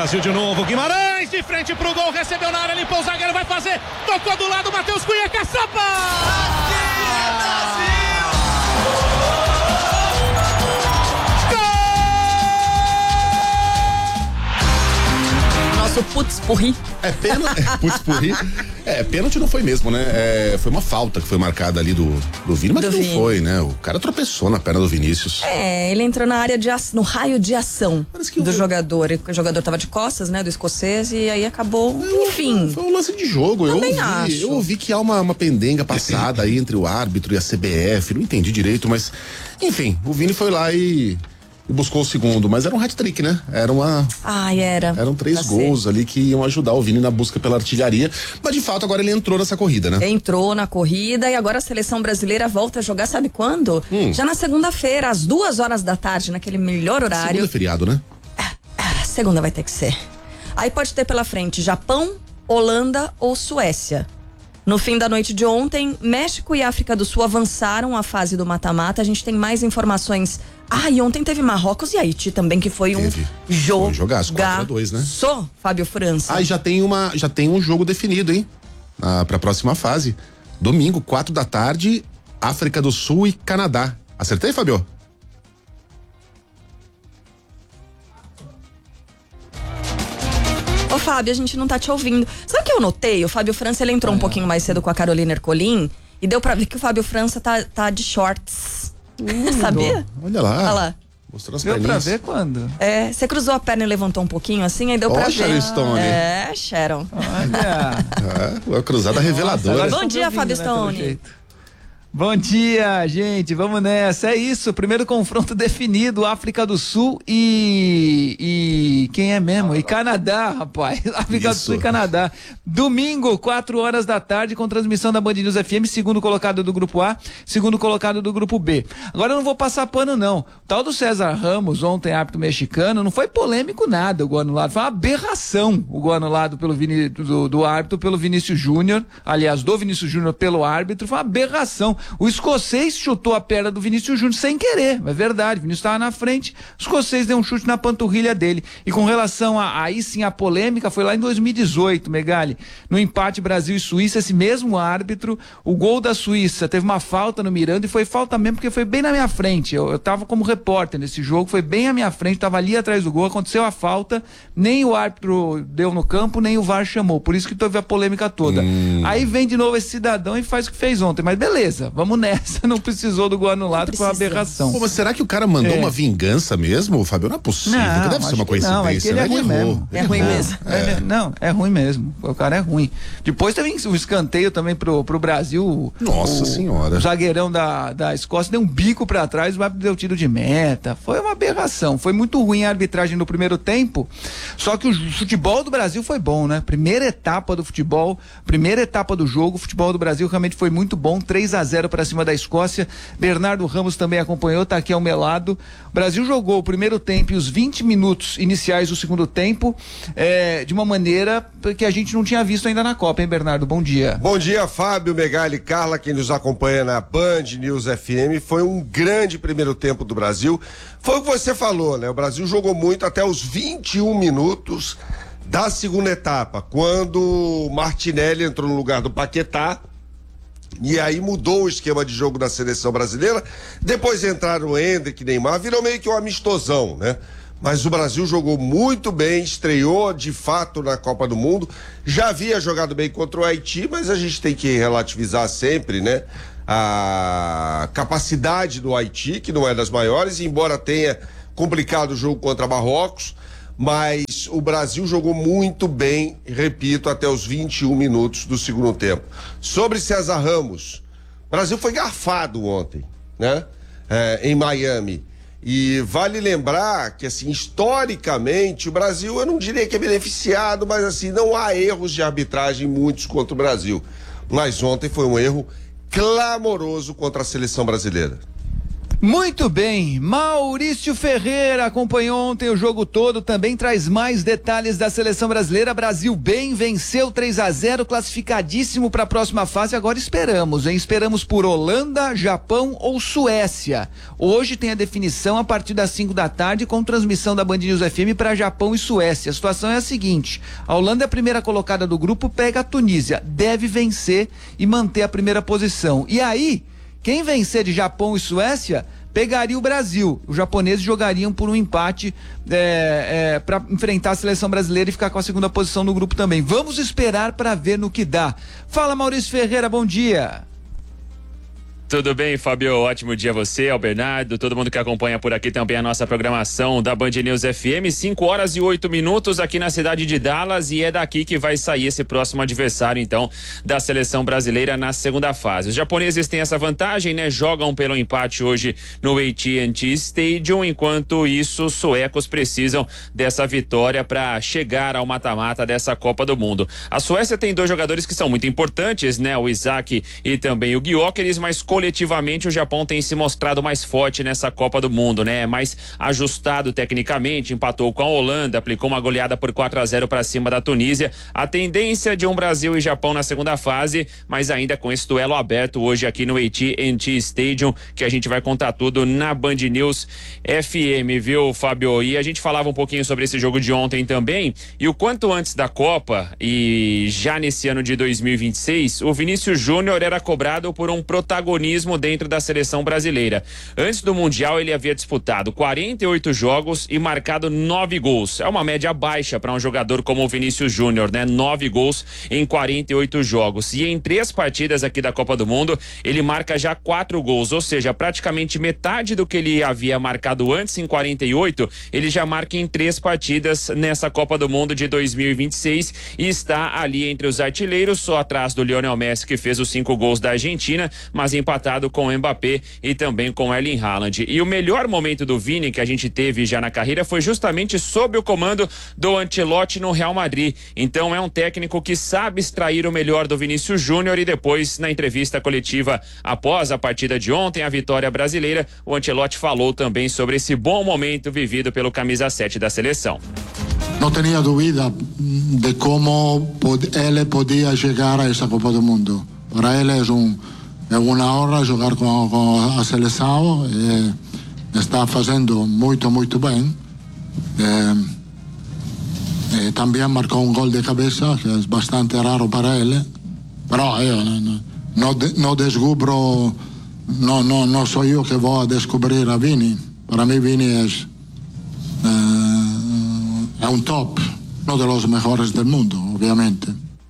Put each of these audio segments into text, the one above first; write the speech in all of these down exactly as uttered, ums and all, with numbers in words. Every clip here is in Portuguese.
Brasil de novo. Guimarães de frente pro gol, recebeu na área, limpou o zagueiro, vai fazer. Tocou do lado, Matheus Cunha, caçapa! Aqui é Brasil! Nosso putz porri. É pênalti. É, putz porri. É, pênalti não foi mesmo, né? É, foi uma falta que foi marcada ali do, do Vini, mas do não Vini. foi, né? O cara tropeçou na perna do Vinícius. É, ele entrou na área de no raio de ação do eu... jogador. O jogador tava de costas, né? Do escocês, e aí acabou. Eu, enfim. Foi um lance de jogo. Eu ouvi, acho. eu ouvi que há uma, uma pendenga passada aí entre o árbitro e a C B F. Não entendi direito, mas enfim, o Vini foi lá e. E buscou o segundo, mas era um hat-trick, né? Era uma. Ai, era. Eram três gols ali que iam ajudar o Vini na busca pela artilharia. Mas de fato agora ele entrou nessa corrida, né? Entrou na corrida e agora a seleção brasileira volta a jogar, sabe quando? Hum. Já na segunda-feira, às duas horas da tarde, naquele melhor horário. Segunda é feriado, né? Ah, segunda vai ter que ser. Aí pode ter pela frente Japão, Holanda ou Suécia. No fim da noite de ontem, México e África do Sul avançaram a fase do mata-mata. A gente tem mais informações. Ah, e ontem teve Marrocos e Haiti também, que foi teve. um jogo. Foi jogaço, quatro a dois, né? Só, Fábio França. Ah, e já tem uma, já tem um jogo definido, hein? Ah, pra próxima fase. Domingo, quatro da tarde, África do Sul e Canadá. Acertei, Fábio? Ô, Fábio, a gente não tá te ouvindo. Sabe o que eu notei? O Fábio França, ele entrou é. um pouquinho mais cedo com a Carolina Ercolim e deu pra ver que o Fábio França tá, tá de shorts. Hum, sabia? Olha lá. Olha lá. Mostrou as deu perninhas. pra ver quando? É, você cruzou a perna e levantou um pouquinho assim, aí deu oh, pra Sharon ver. Stone. É, Sharon. Olha. Ah, uma cruzada reveladora. Bom dia, Fábio né, Stone. Bom dia, gente, vamos nessa, é isso, primeiro confronto definido, África do Sul e, e quem é mesmo? E Canadá, rapaz, África isso. do Sul e Canadá, domingo, quatro horas da tarde, com transmissão da Band News F M, segundo colocado do grupo A, segundo colocado do grupo B. Agora eu não vou passar pano não, o tal do César Ramos, ontem árbitro mexicano, não foi polêmico nada o gol anulado, foi uma aberração o gol anulado pelo Vini, do, do árbitro pelo Vinícius Júnior, aliás, do Vinícius Júnior pelo árbitro, foi uma aberração. O escocês chutou a perna do Vinícius Júnior sem querer, é verdade, o Vinícius estava na frente, o escocês deu um chute na panturrilha dele. E com relação a, aí sim a polêmica, foi lá em dois mil e dezoito, Megali, no empate Brasil e Suíça, esse mesmo árbitro, o gol da Suíça, teve uma falta no Miranda e foi falta mesmo porque foi bem na minha frente, eu, eu tava como repórter nesse jogo, foi bem à minha frente, tava ali atrás do gol, aconteceu a falta, nem o árbitro deu no campo, nem o V A R chamou, por isso que teve a polêmica toda. Hum. Aí vem de novo esse cidadão e faz o que fez ontem, mas beleza, vamos nessa, não precisou do gol anulado, foi uma aberração. Pô, mas será que o cara mandou é. uma vingança mesmo, Fábio? Não é possível, não, que deve ser uma coincidência. Não, é que ele né? é ruim ele mesmo. É ruim não, mesmo. É. Não, é ruim mesmo. O cara é ruim. Depois teve um escanteio também pro, pro Brasil. Nossa o, senhora. O zagueirão da, da Escócia deu um bico pra trás, o árbitro deu tiro de meta. Foi uma aberração. Foi muito ruim a arbitragem no primeiro tempo. Só que o futebol do Brasil foi bom, né? Primeira etapa do futebol, primeira etapa do jogo, o futebol do Brasil realmente foi muito bom. três a zero pra cima da Escócia. Bernardo Ramos também acompanhou, tá aqui ao meu lado. O Brasil jogou o primeiro tempo e os vinte minutos iniciais do segundo tempo é, de uma maneira que a gente não tinha visto ainda na Copa, hein, Bernardo? Bom dia. Bom dia, Fábio, Megali, Carla, quem nos acompanha na Band News F M. Foi um grande primeiro tempo do Brasil. Foi o que você falou, né? O Brasil jogou muito até os vinte e um minutos da segunda etapa, quando o Martinelli entrou no lugar do Paquetá. E aí mudou o esquema de jogo da seleção brasileira. Depois entraram o Hendrick, Neymar, virou meio que um amistosão, né? Mas o Brasil jogou muito bem, estreou de fato na Copa do Mundo. Já havia jogado bem contra o Haiti, mas a gente tem que relativizar sempre, né? A capacidade do Haiti, que não é das maiores, embora tenha complicado o jogo contra Marrocos. Mas o Brasil jogou muito bem, repito, até os vinte e um minutos do segundo tempo. Sobre César Ramos, o Brasil foi garfado ontem, né? É, em Miami. E vale lembrar que, assim, historicamente, o Brasil, eu não diria que é beneficiado, mas assim, não há erros de arbitragem muitos contra o Brasil. Mas ontem foi um erro clamoroso contra a seleção brasileira. Muito bem, Maurício Ferreira acompanhou ontem o jogo todo, também traz mais detalhes da seleção brasileira. Brasil bem, venceu três a zero, classificadíssimo para a próxima fase. Agora esperamos, hein? Esperamos por Holanda, Japão ou Suécia. Hoje tem a definição a partir das cinco da tarde com transmissão da Band News F M para Japão e Suécia. A situação é a seguinte: a Holanda é a primeira colocada do grupo, pega a Tunísia, deve vencer e manter a primeira posição. E aí, quem vencer de Japão e Suécia pegaria o Brasil. Os japoneses jogariam por um empate é, é, para enfrentar a seleção brasileira e ficar com a segunda posição no grupo também. Vamos esperar para ver no que dá. Fala, Maurício Ferreira, bom dia. Tudo bem, Fábio? Ótimo dia a você, ao Bernardo, todo mundo que acompanha por aqui também a nossa programação da Band News F M. cinco horas e oito minutos aqui na cidade de Dallas, e é daqui que vai sair esse próximo adversário, então, da seleção brasileira na segunda fase. Os japoneses têm essa vantagem, né? Jogam pelo empate hoje no A T and T Stadium, enquanto isso, os suecos precisam dessa vitória para chegar ao mata-mata dessa Copa do Mundo. A Suécia tem dois jogadores que são muito importantes, né? O Isaac e também o Gyökeres, mas coletivamente o Japão tem se mostrado mais forte nessa Copa do Mundo, né? Mais ajustado tecnicamente, empatou com a Holanda, aplicou uma goleada por quatro a zero para cima da Tunísia. A tendência de um Brasil e Japão na segunda fase, mas ainda com esse duelo aberto hoje aqui no A T and T Stadium, que a gente vai contar tudo na Band News F M, viu, Fábio? E a gente falava um pouquinho sobre esse jogo de ontem também, e o quanto antes da Copa, e já nesse ano de dois mil e vinte e seis, o Vinícius Júnior era cobrado por um protagonismo dentro da seleção brasileira. Antes do Mundial, ele havia disputado quarenta e oito jogos e marcado nove gols. É uma média baixa para um jogador como o Vinícius Júnior, né? nove gols em quarenta e oito jogos. E em três partidas aqui da Copa do Mundo, ele marca já quatro gols, ou seja, praticamente metade do que ele havia marcado antes em quarenta e oito, ele já marca em três partidas nessa Copa do Mundo de dois mil e vinte e seis e está ali entre os artilheiros, só atrás do Lionel Messi, que fez os cinco gols da Argentina, mas empatado com o Mbappé e também com Erling Haaland. E o melhor momento do Vini que a gente teve já na carreira foi justamente sob o comando do Ancelotti no Real Madrid. Então é um técnico que sabe extrair o melhor do Vinícius Júnior, e depois na entrevista coletiva após a partida de ontem, a vitória brasileira, o Ancelotti falou também sobre esse bom momento vivido pelo camisa sete da seleção. Não tinha dúvida de como ele podia chegar a essa Copa do Mundo. Para ele é um É uma honra jogar com, com a seleção, e está fazendo muito, muito bem. E, e também marcou um gol de cabeça, que é bastante raro para ele. Però eu não, não, não descubro, não, não, não sou eu que vou descobrir a Vini. Para mim, Vini é, é, é um top, um dos melhores do mundo, obviamente.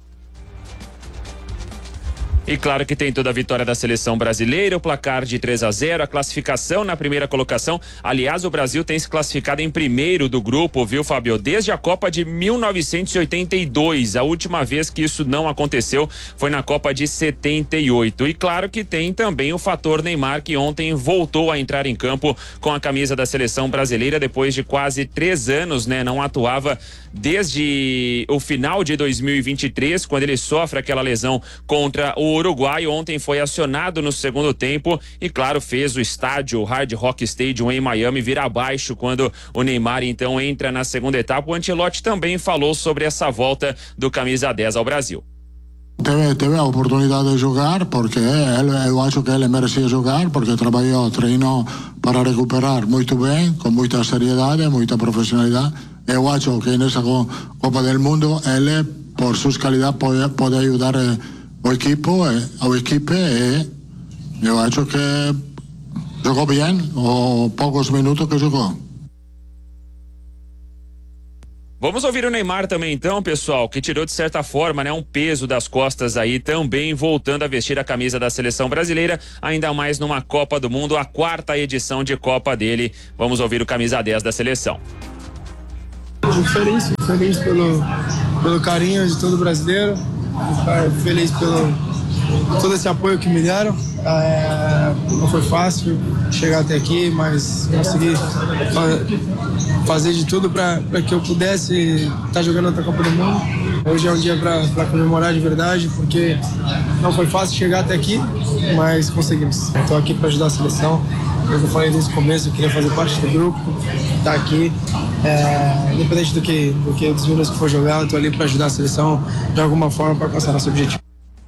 E claro que tem toda a vitória da seleção brasileira, o placar de três a zero, a classificação na primeira colocação. Aliás, o Brasil tem se classificado em primeiro do grupo, viu, Fábio? Desde a Copa de mil novecentos e oitenta e dois. A última vez que isso não aconteceu foi na Copa de setenta e oito. E claro que tem também o fator Neymar, que ontem voltou a entrar em campo com a camisa da seleção brasileira depois de quase três anos, né? Não atuava desde o final de dois mil e vinte e três, quando ele sofre aquela lesão contra o Uruguai. Ontem foi acionado no segundo tempo e, claro, fez o estádio, o Hard Rock Stadium em Miami, vir abaixo quando o Neymar então entra na segunda etapa. O Ancelotti também falou sobre essa volta do camisa dez ao Brasil. Teve, teve a oportunidade de jogar porque ele, eu acho que ele merecia jogar, porque trabalhou, treinou para recuperar muito bem, com muita seriedade, muita profissionalidade. Eu acho que nessa Copa do Mundo ele, por suas qualidades, pode, pode ajudar o equipo, a equipe, e eu acho que jogou bem os poucos minutos que jogou. Vamos ouvir o Neymar também então, pessoal, que tirou de certa forma, né, um peso das costas aí, também voltando a vestir a camisa da seleção brasileira, ainda mais numa Copa do Mundo, a quarta edição de Copa dele. Vamos ouvir o camisa dez da seleção. Fico feliz, fico feliz pelo, pelo carinho de todo brasileiro, fico feliz pelo todo esse apoio que me deram. É, não foi fácil chegar até aqui, mas consegui fazer de tudo para que eu pudesse estar jogando outra Copa do Mundo. Hoje é um dia para comemorar de verdade, porque não foi fácil chegar até aqui, mas conseguimos. Estou aqui para ajudar a seleção eu falei desde o começo, eu queria fazer parte do grupo, estar aqui. É, independente do que, do que dos minutos que for jogar, eu estou ali para ajudar a seleção de alguma forma para alcançar nosso objetivo.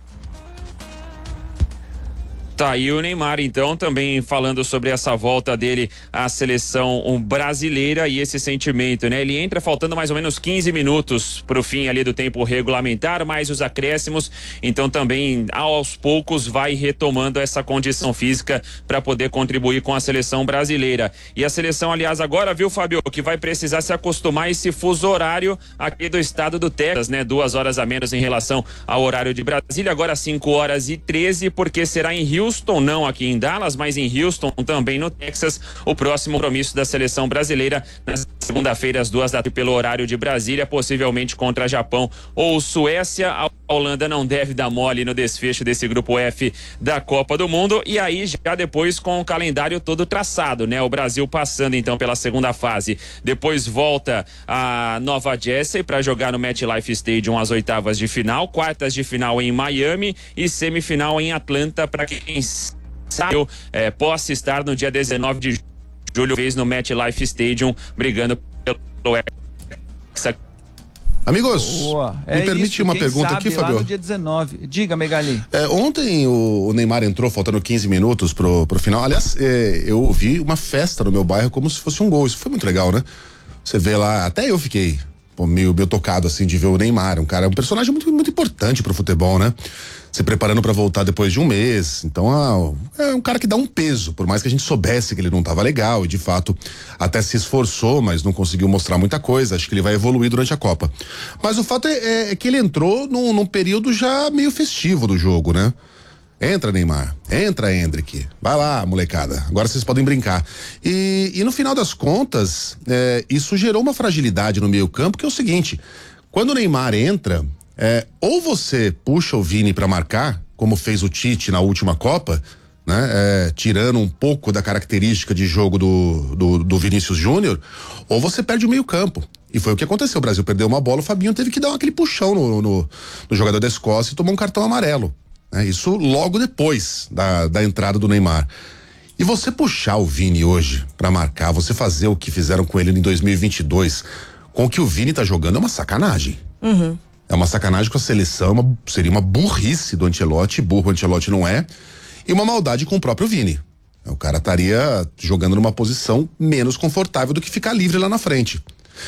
Tá aí o Neymar, então, também falando sobre essa volta dele à seleção brasileira e esse sentimento, né? Ele entra faltando mais ou menos quinze minutos pro fim ali do tempo regulamentar, mais os acréscimos, então também aos poucos vai retomando essa condição física para poder contribuir com a seleção brasileira. E a seleção, aliás, agora, viu, Fábio, que vai precisar se acostumar a esse fuso horário aqui do estado do Texas, né? Duas horas a menos em relação ao horário de Brasília, agora cinco horas e treze, porque será em Rio Houston, não aqui em Dallas, mas em Houston, também no Texas, o próximo compromisso da seleção brasileira na segunda-feira, às duas da tarde, pelo horário de Brasília, possivelmente contra Japão ou Suécia. A Holanda não deve dar mole no desfecho desse grupo F da Copa do Mundo, e aí já depois com o calendário todo traçado, né? O Brasil passando então pela segunda fase, depois volta a Nova Jersey para jogar no MetLife Stadium as oitavas de final, quartas de final em Miami e semifinal em Atlanta, para quem sabe, é, possa estar no dia dezenove de julho, vez no MetLife Stadium, brigando pelo Amigos, Boa. me É permite isso, uma quem pergunta sabe aqui, lá Fabio. no dia dezenove. Diga, Megali. É, ontem o, o Neymar entrou faltando quinze minutos pro, pro final. Aliás, é, eu vi uma festa no meu bairro como se fosse um gol. Isso foi muito legal, né? Você vê lá, até eu fiquei pô, meio, meio tocado assim de ver o Neymar. Um cara, um personagem muito, muito importante pro futebol, né? Se preparando para voltar depois de um mês. Então, ah, é um cara que dá um peso, por mais que a gente soubesse que ele não estava legal e de fato até se esforçou, mas não conseguiu mostrar muita coisa. Acho que ele vai evoluir durante a Copa. Mas o fato é, é, é que ele entrou num, num período já meio festivo do jogo, né? Entra, Neymar. Entra, Endrick. Vai lá, molecada. Agora vocês podem brincar. E, e no final das contas, é, isso gerou uma fragilidade no meio-campo, que é o seguinte: quando o Neymar entra, é, ou você puxa o Vini para marcar, como fez o Tite na última Copa, né? É, tirando um pouco da característica de jogo do, do, do Vinícius Júnior, ou você perde o meio-campo. E foi o que aconteceu. O Brasil perdeu uma bola, o Fabinho teve que dar aquele puxão no, no, no jogador da Escócia e tomou um cartão amarelo. É, isso logo depois da, da entrada do Neymar. E você puxar o Vini hoje pra marcar, você fazer o que fizeram com ele em dois mil e vinte e dois, com o que o Vini tá jogando, é uma sacanagem. Uhum. É uma sacanagem com a seleção, uma, seria uma burrice do Ancelotti, burro o Ancelotti não é, e uma maldade com o próprio Vini. O cara estaria jogando numa posição menos confortável do que ficar livre lá na frente.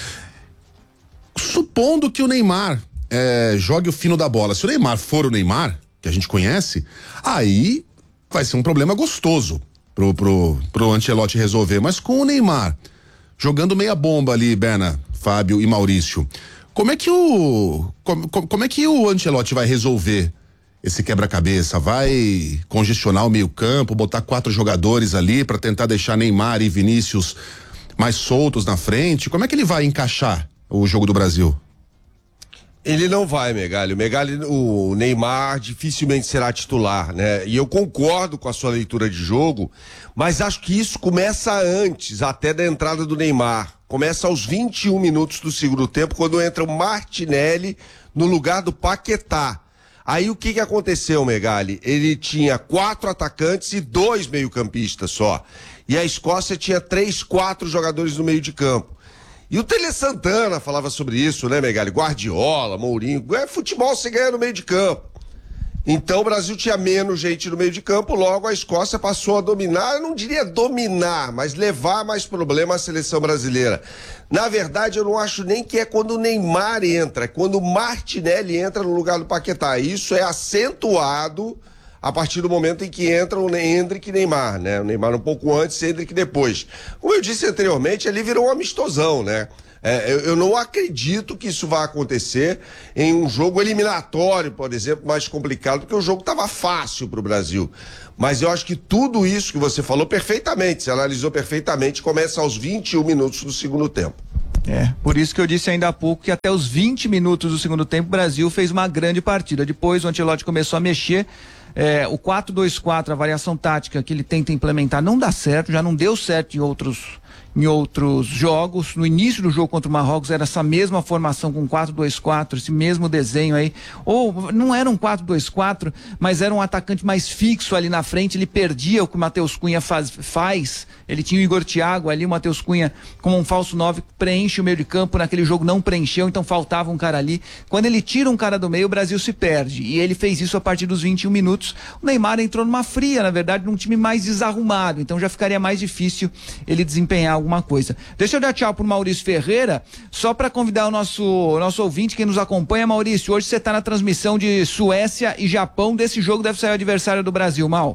Supondo que o Neymar é, jogue o fino da bola, se o Neymar for o Neymar, que a gente conhece, aí vai ser um problema gostoso pro, pro, pro Ancelotti resolver. Mas com o Neymar jogando meia bomba ali, Berna, Fábio e Maurício, como é que o como, como é que o Ancelotti vai resolver esse quebra-cabeça? Vai congestionar o meio-campo, botar quatro jogadores ali para tentar deixar Neymar e Vinícius mais soltos na frente? Como é que ele vai encaixar o jogo do Brasil? Ele não vai, Megali. O Megali, o Neymar dificilmente será titular, né? E eu concordo com a sua leitura de jogo, mas acho que isso começa antes, até da entrada do Neymar. Começa aos vinte e um minutos do segundo tempo, quando entra o Martinelli no lugar do Paquetá. Aí o que que aconteceu, Megali? Ele tinha quatro atacantes e dois meio-campistas só. E a Escócia tinha três, quatro jogadores no meio de campo. E o Tele Santana falava sobre isso, né, Megali? Guardiola, Mourinho. É futebol, você ganha no meio de campo. Então o Brasil tinha menos gente no meio de campo, logo a Escócia passou a dominar, eu não diria dominar, mas levar mais problema à seleção brasileira. Na verdade, eu não acho nem que é quando o Neymar entra, é quando o Martinelli entra no lugar do Paquetá. Isso é acentuado a partir do momento em que entram o Endrick e Neymar, né? O Neymar um pouco antes, Endrick depois. Como eu disse anteriormente, ali virou um amistosão, né? É, eu, eu não acredito que isso vai acontecer em um jogo eliminatório, por exemplo, mais complicado, porque o jogo estava fácil para o Brasil. Mas eu acho que tudo isso que você falou perfeitamente, você analisou perfeitamente, começa aos vinte e um minutos do segundo tempo. É, por isso que eu disse ainda há pouco que até os vinte minutos do segundo tempo o Brasil fez uma grande partida. Depois o Ancelotti começou a mexer. É, o quatro dois quatro, a variação tática que ele tenta implementar não dá certo, já não deu certo em outros, em outros jogos. No início do jogo contra o Marrocos era essa mesma formação com quatro dois quatro, esse mesmo desenho aí. Ou não era um quatro dois quatro, mas era um atacante mais fixo ali na frente, ele perdia o que o Matheus Cunha faz, faz. Ele tinha o Igor Thiago ali, o Matheus Cunha como um falso nove, preenche o meio de campo, naquele jogo não preencheu, então faltava um cara ali. Quando ele tira um cara do meio, o Brasil se perde, e ele fez isso a partir dos vinte e um minutos. O Neymar entrou numa fria, na verdade, num time mais desarrumado, então já ficaria mais difícil ele desempenhar alguma coisa. Deixa eu dar tchau pro Maurício Ferreira, só para convidar o nosso, o nosso ouvinte, quem nos acompanha. Maurício, hoje você está na transmissão de Suécia e Japão, desse jogo deve sair o adversário do Brasil, Mal.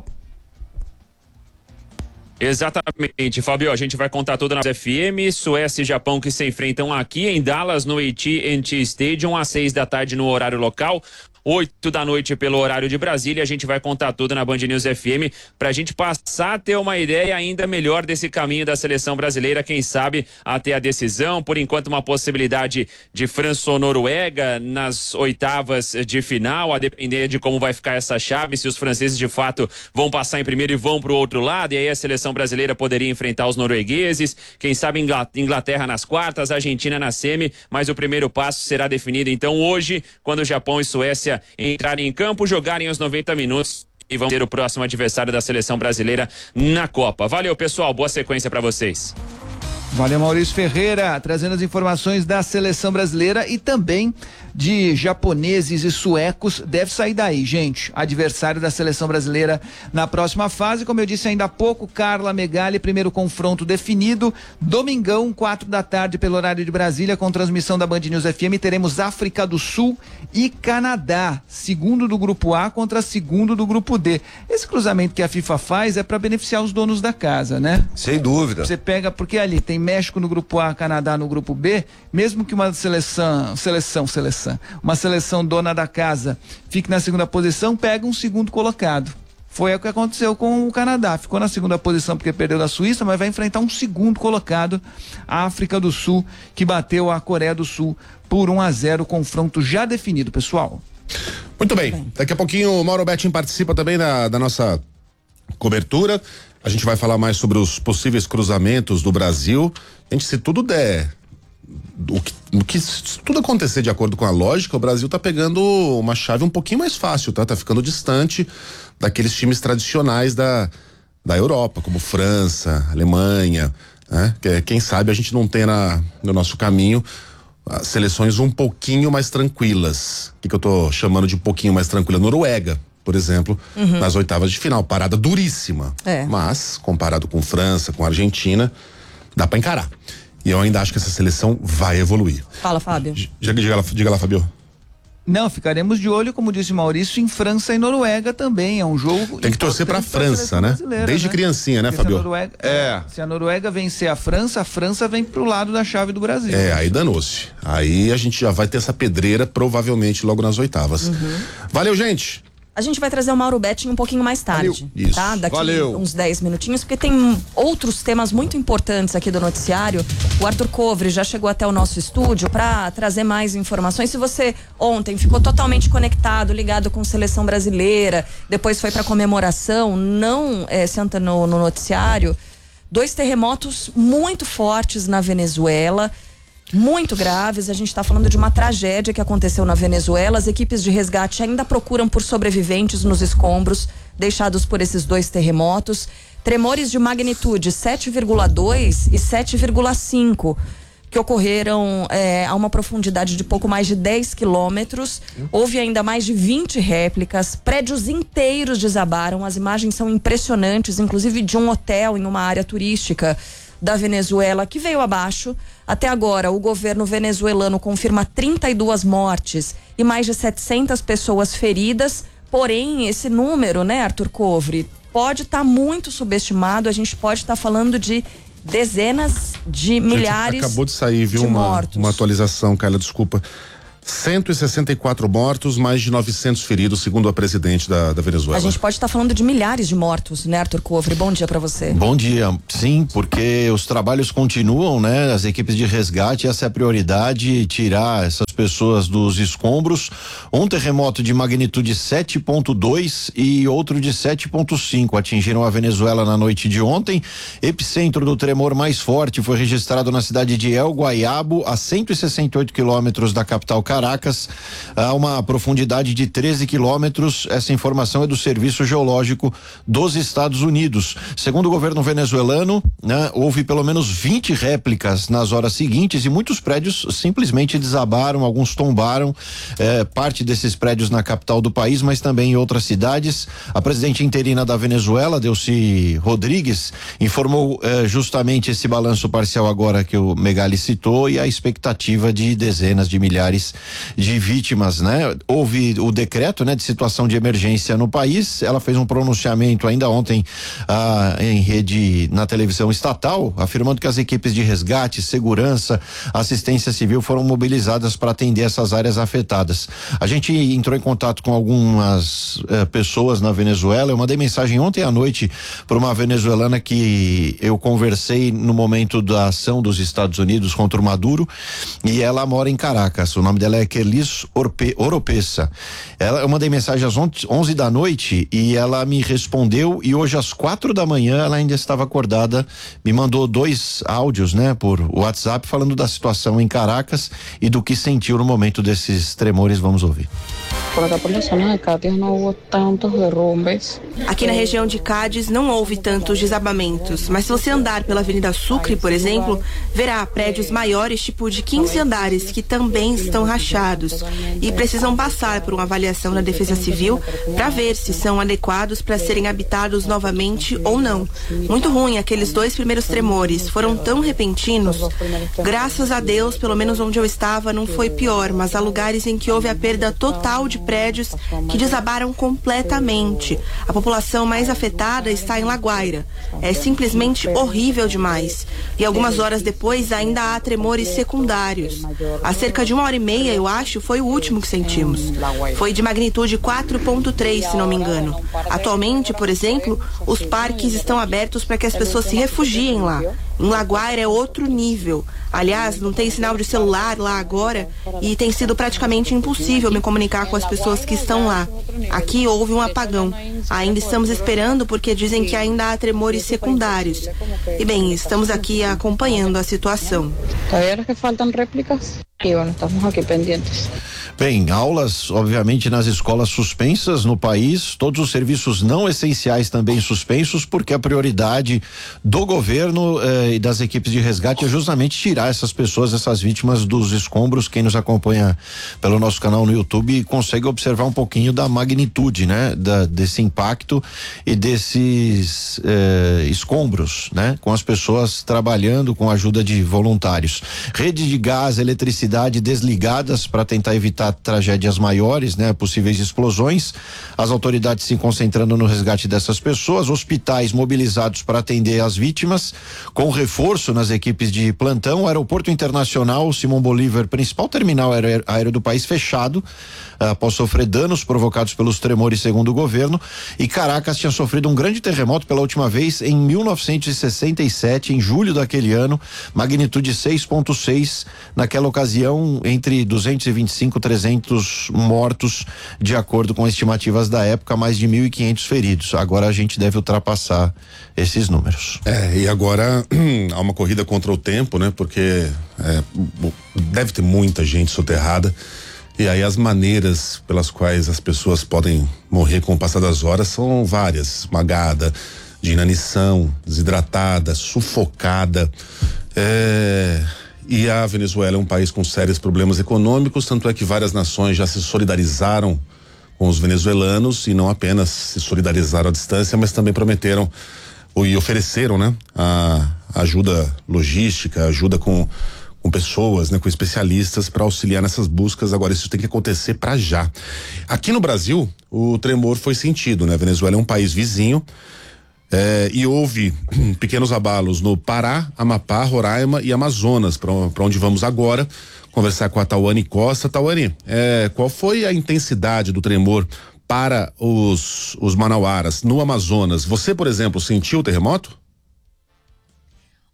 Exatamente, Fabio, a gente vai contar tudo na F M. Suécia e Japão que se enfrentam aqui em Dallas, no A T and T Stadium, às seis da tarde no horário local, oito da noite pelo horário de Brasília. A gente vai contar tudo na Band News F M pra gente passar a ter uma ideia ainda melhor desse caminho da seleção brasileira, quem sabe até a decisão. Por enquanto, uma possibilidade de França ou Noruega nas oitavas de final, a depender de como vai ficar essa chave, se os franceses de fato vão passar em primeiro e vão pro outro lado, e aí a seleção brasileira poderia enfrentar os noruegueses, quem sabe Inglaterra nas quartas, Argentina na semi, mas o primeiro passo será definido então hoje, quando o Japão e Suécia entrarem em campo, jogarem os noventa minutos e vão ter o próximo adversário da seleção brasileira na Copa. Valeu, pessoal, boa sequência para vocês. Valeu, Maurício Ferreira, trazendo as informações da seleção brasileira e também de japoneses e suecos. Deve sair daí, gente, adversário da seleção brasileira na próxima fase. Como eu disse ainda há pouco, Carla Megali, primeiro confronto definido, domingão, quatro da tarde pelo horário de Brasília, com transmissão da Band News F M. Teremos África do Sul e Canadá, segundo do grupo A contra segundo do grupo D. Esse cruzamento que a FIFA faz é para beneficiar os donos da casa, né? Sem dúvida. Você pega, porque ali tem México no grupo A, Canadá no grupo B, mesmo que uma seleção, seleção, seleção, uma seleção dona da casa fique na segunda posição, pega um segundo colocado. Foi o que aconteceu com o Canadá, ficou na segunda posição porque perdeu da Suíça, mas vai enfrentar um segundo colocado, a África do Sul, que bateu a Coreia do Sul por um a zero, confronto já definido, pessoal. Muito bem, daqui a pouquinho o Mauro Betting participa também da, da nossa cobertura. A gente vai falar mais sobre os possíveis cruzamentos do Brasil. Gente, se tudo der, o que, o que, se tudo acontecer de acordo com a lógica, o Brasil tá pegando uma chave um pouquinho mais fácil, tá? Tá ficando distante daqueles times tradicionais da, da Europa, como França, Alemanha, né? Que, quem sabe a gente não tem na, no nosso caminho as seleções um pouquinho mais tranquilas. O que, que eu tô chamando de um pouquinho mais tranquila? Noruega, por exemplo, uhum. nas oitavas de final, parada duríssima, é. mas comparado com França, com Argentina, dá pra encarar. E eu ainda acho que essa seleção vai evoluir. Fala, Fábio. Diga, diga, lá, diga lá, Fabio. Não, ficaremos de olho, como disse o Maurício, em França e Noruega também. É um jogo. Tem que torcer pra França, né? Desde né? criancinha, né, Fabio? Se a, Noruega, é. se a Noruega vencer a França, a França vem pro lado da chave do Brasil. É, aí danou-se. Aí a gente já vai ter essa pedreira, provavelmente, logo nas oitavas. Uhum. Valeu, gente! A gente vai trazer o Mauro Betting um pouquinho mais tarde, Valeu. tá? Isso. Daqui Valeu. uns dez minutinhos, porque tem outros temas muito importantes aqui do noticiário. O Arthur Covre já chegou até o nosso estúdio para trazer mais informações. Se você ontem ficou totalmente conectado, ligado com seleção brasileira, depois foi para comemoração, não é, se antenou no noticiário, dois terremotos muito fortes na Venezuela, muito graves. A gente está falando de uma tragédia que aconteceu na Venezuela. As equipes de resgate ainda procuram por sobreviventes nos escombros deixados por esses dois terremotos. Tremores de magnitude sete vírgula dois e sete vírgula cinco que ocorreram é, a uma profundidade de pouco mais de dez quilômetros. Houve ainda mais de vinte réplicas. Prédios inteiros desabaram. As imagens são impressionantes, inclusive de um hotel em uma área turística da Venezuela que veio abaixo. Até agora, o governo venezuelano confirma trinta e duas mortes e mais de setecentas pessoas feridas. Porém, esse número, né, Arthur Covre, pode estar tá muito subestimado. A gente pode estar tá falando de dezenas de milhares acabou de sair, viu, de uma, mortos. uma atualização, Carla, desculpa. cento e sessenta e quatro mortos, mais de novecentos feridos, segundo a presidente da, da Venezuela. A gente pode estar tá falando de milhares de mortos, né, Arthur Covre? Bom dia para você. Bom dia, sim, porque os trabalhos continuam, né? As equipes de resgate, essa é a prioridade, tirar essas pessoas dos escombros. Um terremoto de magnitude sete ponto dois e outro de sete ponto cinco atingiram a Venezuela na noite de ontem. Epicentro do tremor mais forte foi registrado na cidade de El Guayabo, a cento e sessenta e oito quilômetros da capital Caracas, a uma profundidade de treze quilômetros. Essa informação é do Serviço Geológico dos Estados Unidos. Segundo o governo venezuelano, né, houve pelo menos vinte réplicas nas horas seguintes e muitos prédios simplesmente desabaram, alguns tombaram, eh, parte desses prédios na capital do país, mas também em outras cidades. A presidente interina da Venezuela, Delcy Rodrigues, informou eh, justamente esse balanço parcial agora que o Megali citou e a expectativa de dezenas de milhares de vítimas, né? Houve o decreto, né, de situação de emergência no país. Ela fez um pronunciamento ainda ontem ah, em rede na televisão estatal, afirmando que as equipes de resgate, segurança, assistência civil foram mobilizadas para atender essas áreas afetadas. A gente entrou em contato com algumas eh, pessoas na Venezuela. Eu mandei mensagem ontem à noite para uma venezuelana que eu conversei no momento da ação dos Estados Unidos contra o Maduro, e ela mora em Caracas. O nome dela é Kelis Oropesa. Ela, eu mandei mensagem às onze da noite e ela me respondeu, e hoje às quatro da manhã ela ainda estava acordada, me mandou dois áudios, né, por WhatsApp, falando da situação em Caracas e do que sentiu no momento desses tremores. Vamos ouvir. Aqui na região de Cádiz não houve tantos desabamentos, mas se você andar pela Avenida Sucre, por exemplo, verá prédios maiores, tipo de quinze andares, que também estão rachados e precisam passar por uma avaliação da Defesa Civil para ver se são adequados para serem habitados novamente ou não. Muito ruim aqueles dois primeiros tremores, foram tão repentinos. Graças a Deus, pelo menos onde eu estava não foi pior, mas há lugares em que houve a perda total de prédios que desabaram completamente. A população mais afetada está em La Guaira. É simplesmente horrível demais. E algumas horas depois ainda há tremores secundários. Há cerca de uma hora e meia, eu acho, foi o último que sentimos. Foi de magnitude quatro ponto três, se não me engano. Atualmente, por exemplo, os parques estão abertos para que as pessoas se refugiem lá. Em La Guaira é outro nível. Aliás, não tem sinal de celular lá agora e tem sido praticamente impossível me comunicar com as pessoas que estão lá. Aqui houve um apagão. Ainda estamos esperando porque dizem que ainda há tremores secundários. E bem, estamos aqui acompanhando a situação. Todavía que faltam réplicas e bueno, estamos aqui pendientes. Bem, aulas, obviamente, nas escolas suspensas no país, todos os serviços não essenciais também suspensos, porque a prioridade do governo eh, e das equipes de resgate é justamente tirar essas pessoas, essas vítimas dos escombros. Quem nos acompanha pelo nosso canal no YouTube consegue observar um pouquinho da magnitude, né? Da, desse impacto e desses eh, escombros, né? Com as pessoas trabalhando com a ajuda de voluntários. Rede de gás, eletricidade desligadas para tentar evitar tragédias maiores, né? Possíveis explosões. As autoridades se concentrando no resgate dessas pessoas, hospitais mobilizados para atender as vítimas, com reforço nas equipes de plantão. O aeroporto internacional Simão Bolívar, principal terminal aéreo, aéreo do país, fechado após sofrer danos provocados pelos tremores, segundo o governo. E Caracas tinha sofrido um grande terremoto pela última vez em mil novecentos e sessenta e sete, em julho daquele ano, magnitude seis ponto seis. Naquela ocasião, entre duzentos e vinte e cinco e trezentos mortos, de acordo com estimativas da época, mais de mil e quinhentos feridos. Agora a gente deve ultrapassar esses números. É, e agora há uma corrida contra o tempo, né? Porque é, deve ter muita gente soterrada. E aí as maneiras pelas quais as pessoas podem morrer com o passar das horas são várias: esmagada, de inanição, desidratada, sufocada. É, e a Venezuela é um país com sérios problemas econômicos, tanto é que várias nações já se solidarizaram com os venezuelanos, e não apenas se solidarizaram à distância, mas também prometeram e ofereceram, né, a ajuda logística, ajuda com com pessoas, né, com especialistas para auxiliar nessas buscas. Agora isso tem que acontecer para já. Aqui no Brasil, o tremor foi sentido, né? A Venezuela é um país vizinho, eh, e houve hum, pequenos abalos no Pará, Amapá, Roraima e Amazonas, para onde vamos agora conversar com a Tawane Costa. Tawane, eh, qual foi a intensidade do tremor para os, os manauaras no Amazonas? Você, por exemplo, sentiu o terremoto?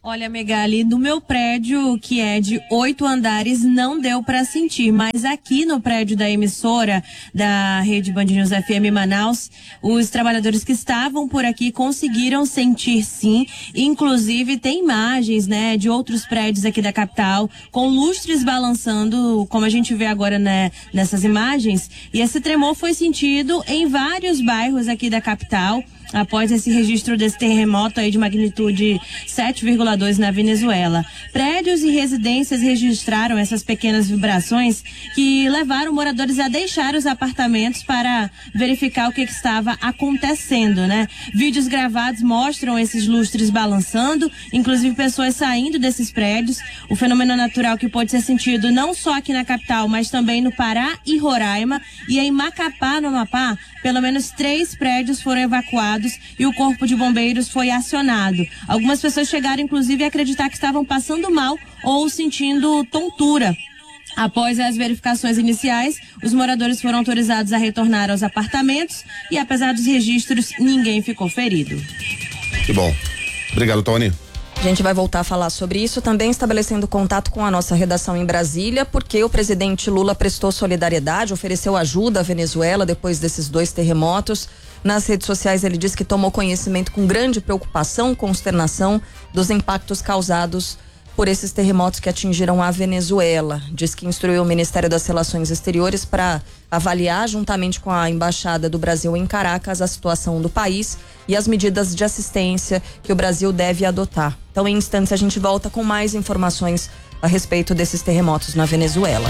Olha, Megali, no meu prédio, que é de oito andares, não deu para sentir, mas aqui no prédio da emissora da Rede Band News F M Manaus, os trabalhadores que estavam por aqui conseguiram sentir sim, inclusive tem imagens, né, de outros prédios aqui da capital, com lustres balançando, como a gente vê agora, né, nessas imagens, e esse tremor foi sentido em vários bairros aqui da capital, após esse registro desse terremoto aí de magnitude sete vírgula dois na Venezuela. Prédios e residências registraram essas pequenas vibrações que levaram moradores a deixar os apartamentos para verificar o que, que estava acontecendo, né? Vídeos gravados mostram esses lustres balançando, inclusive pessoas saindo desses prédios. O fenômeno natural que pode ser sentido não só aqui na capital, mas também no Pará e Roraima. E em Macapá, no Amapá, pelo menos três prédios foram evacuados e o corpo de bombeiros foi acionado. Algumas pessoas chegaram, inclusive, a acreditar que estavam passando mal ou sentindo tontura. Após as verificações iniciais, os moradores foram autorizados a retornar aos apartamentos e, apesar dos registros, ninguém ficou ferido. Que bom. Obrigado, Tony. A gente vai voltar a falar sobre isso, também estabelecendo contato com a nossa redação em Brasília, porque o presidente Lula prestou solidariedade, ofereceu ajuda à Venezuela depois desses dois terremotos. Nas redes sociais ele disse que tomou conhecimento com grande preocupação, consternação dos impactos causados por esses terremotos que atingiram a Venezuela. Diz que instruiu o Ministério das Relações Exteriores para avaliar, juntamente com a Embaixada do Brasil em Caracas, a situação do país e as medidas de assistência que o Brasil deve adotar. Então, em instantes, a gente volta com mais informações a respeito desses terremotos na Venezuela.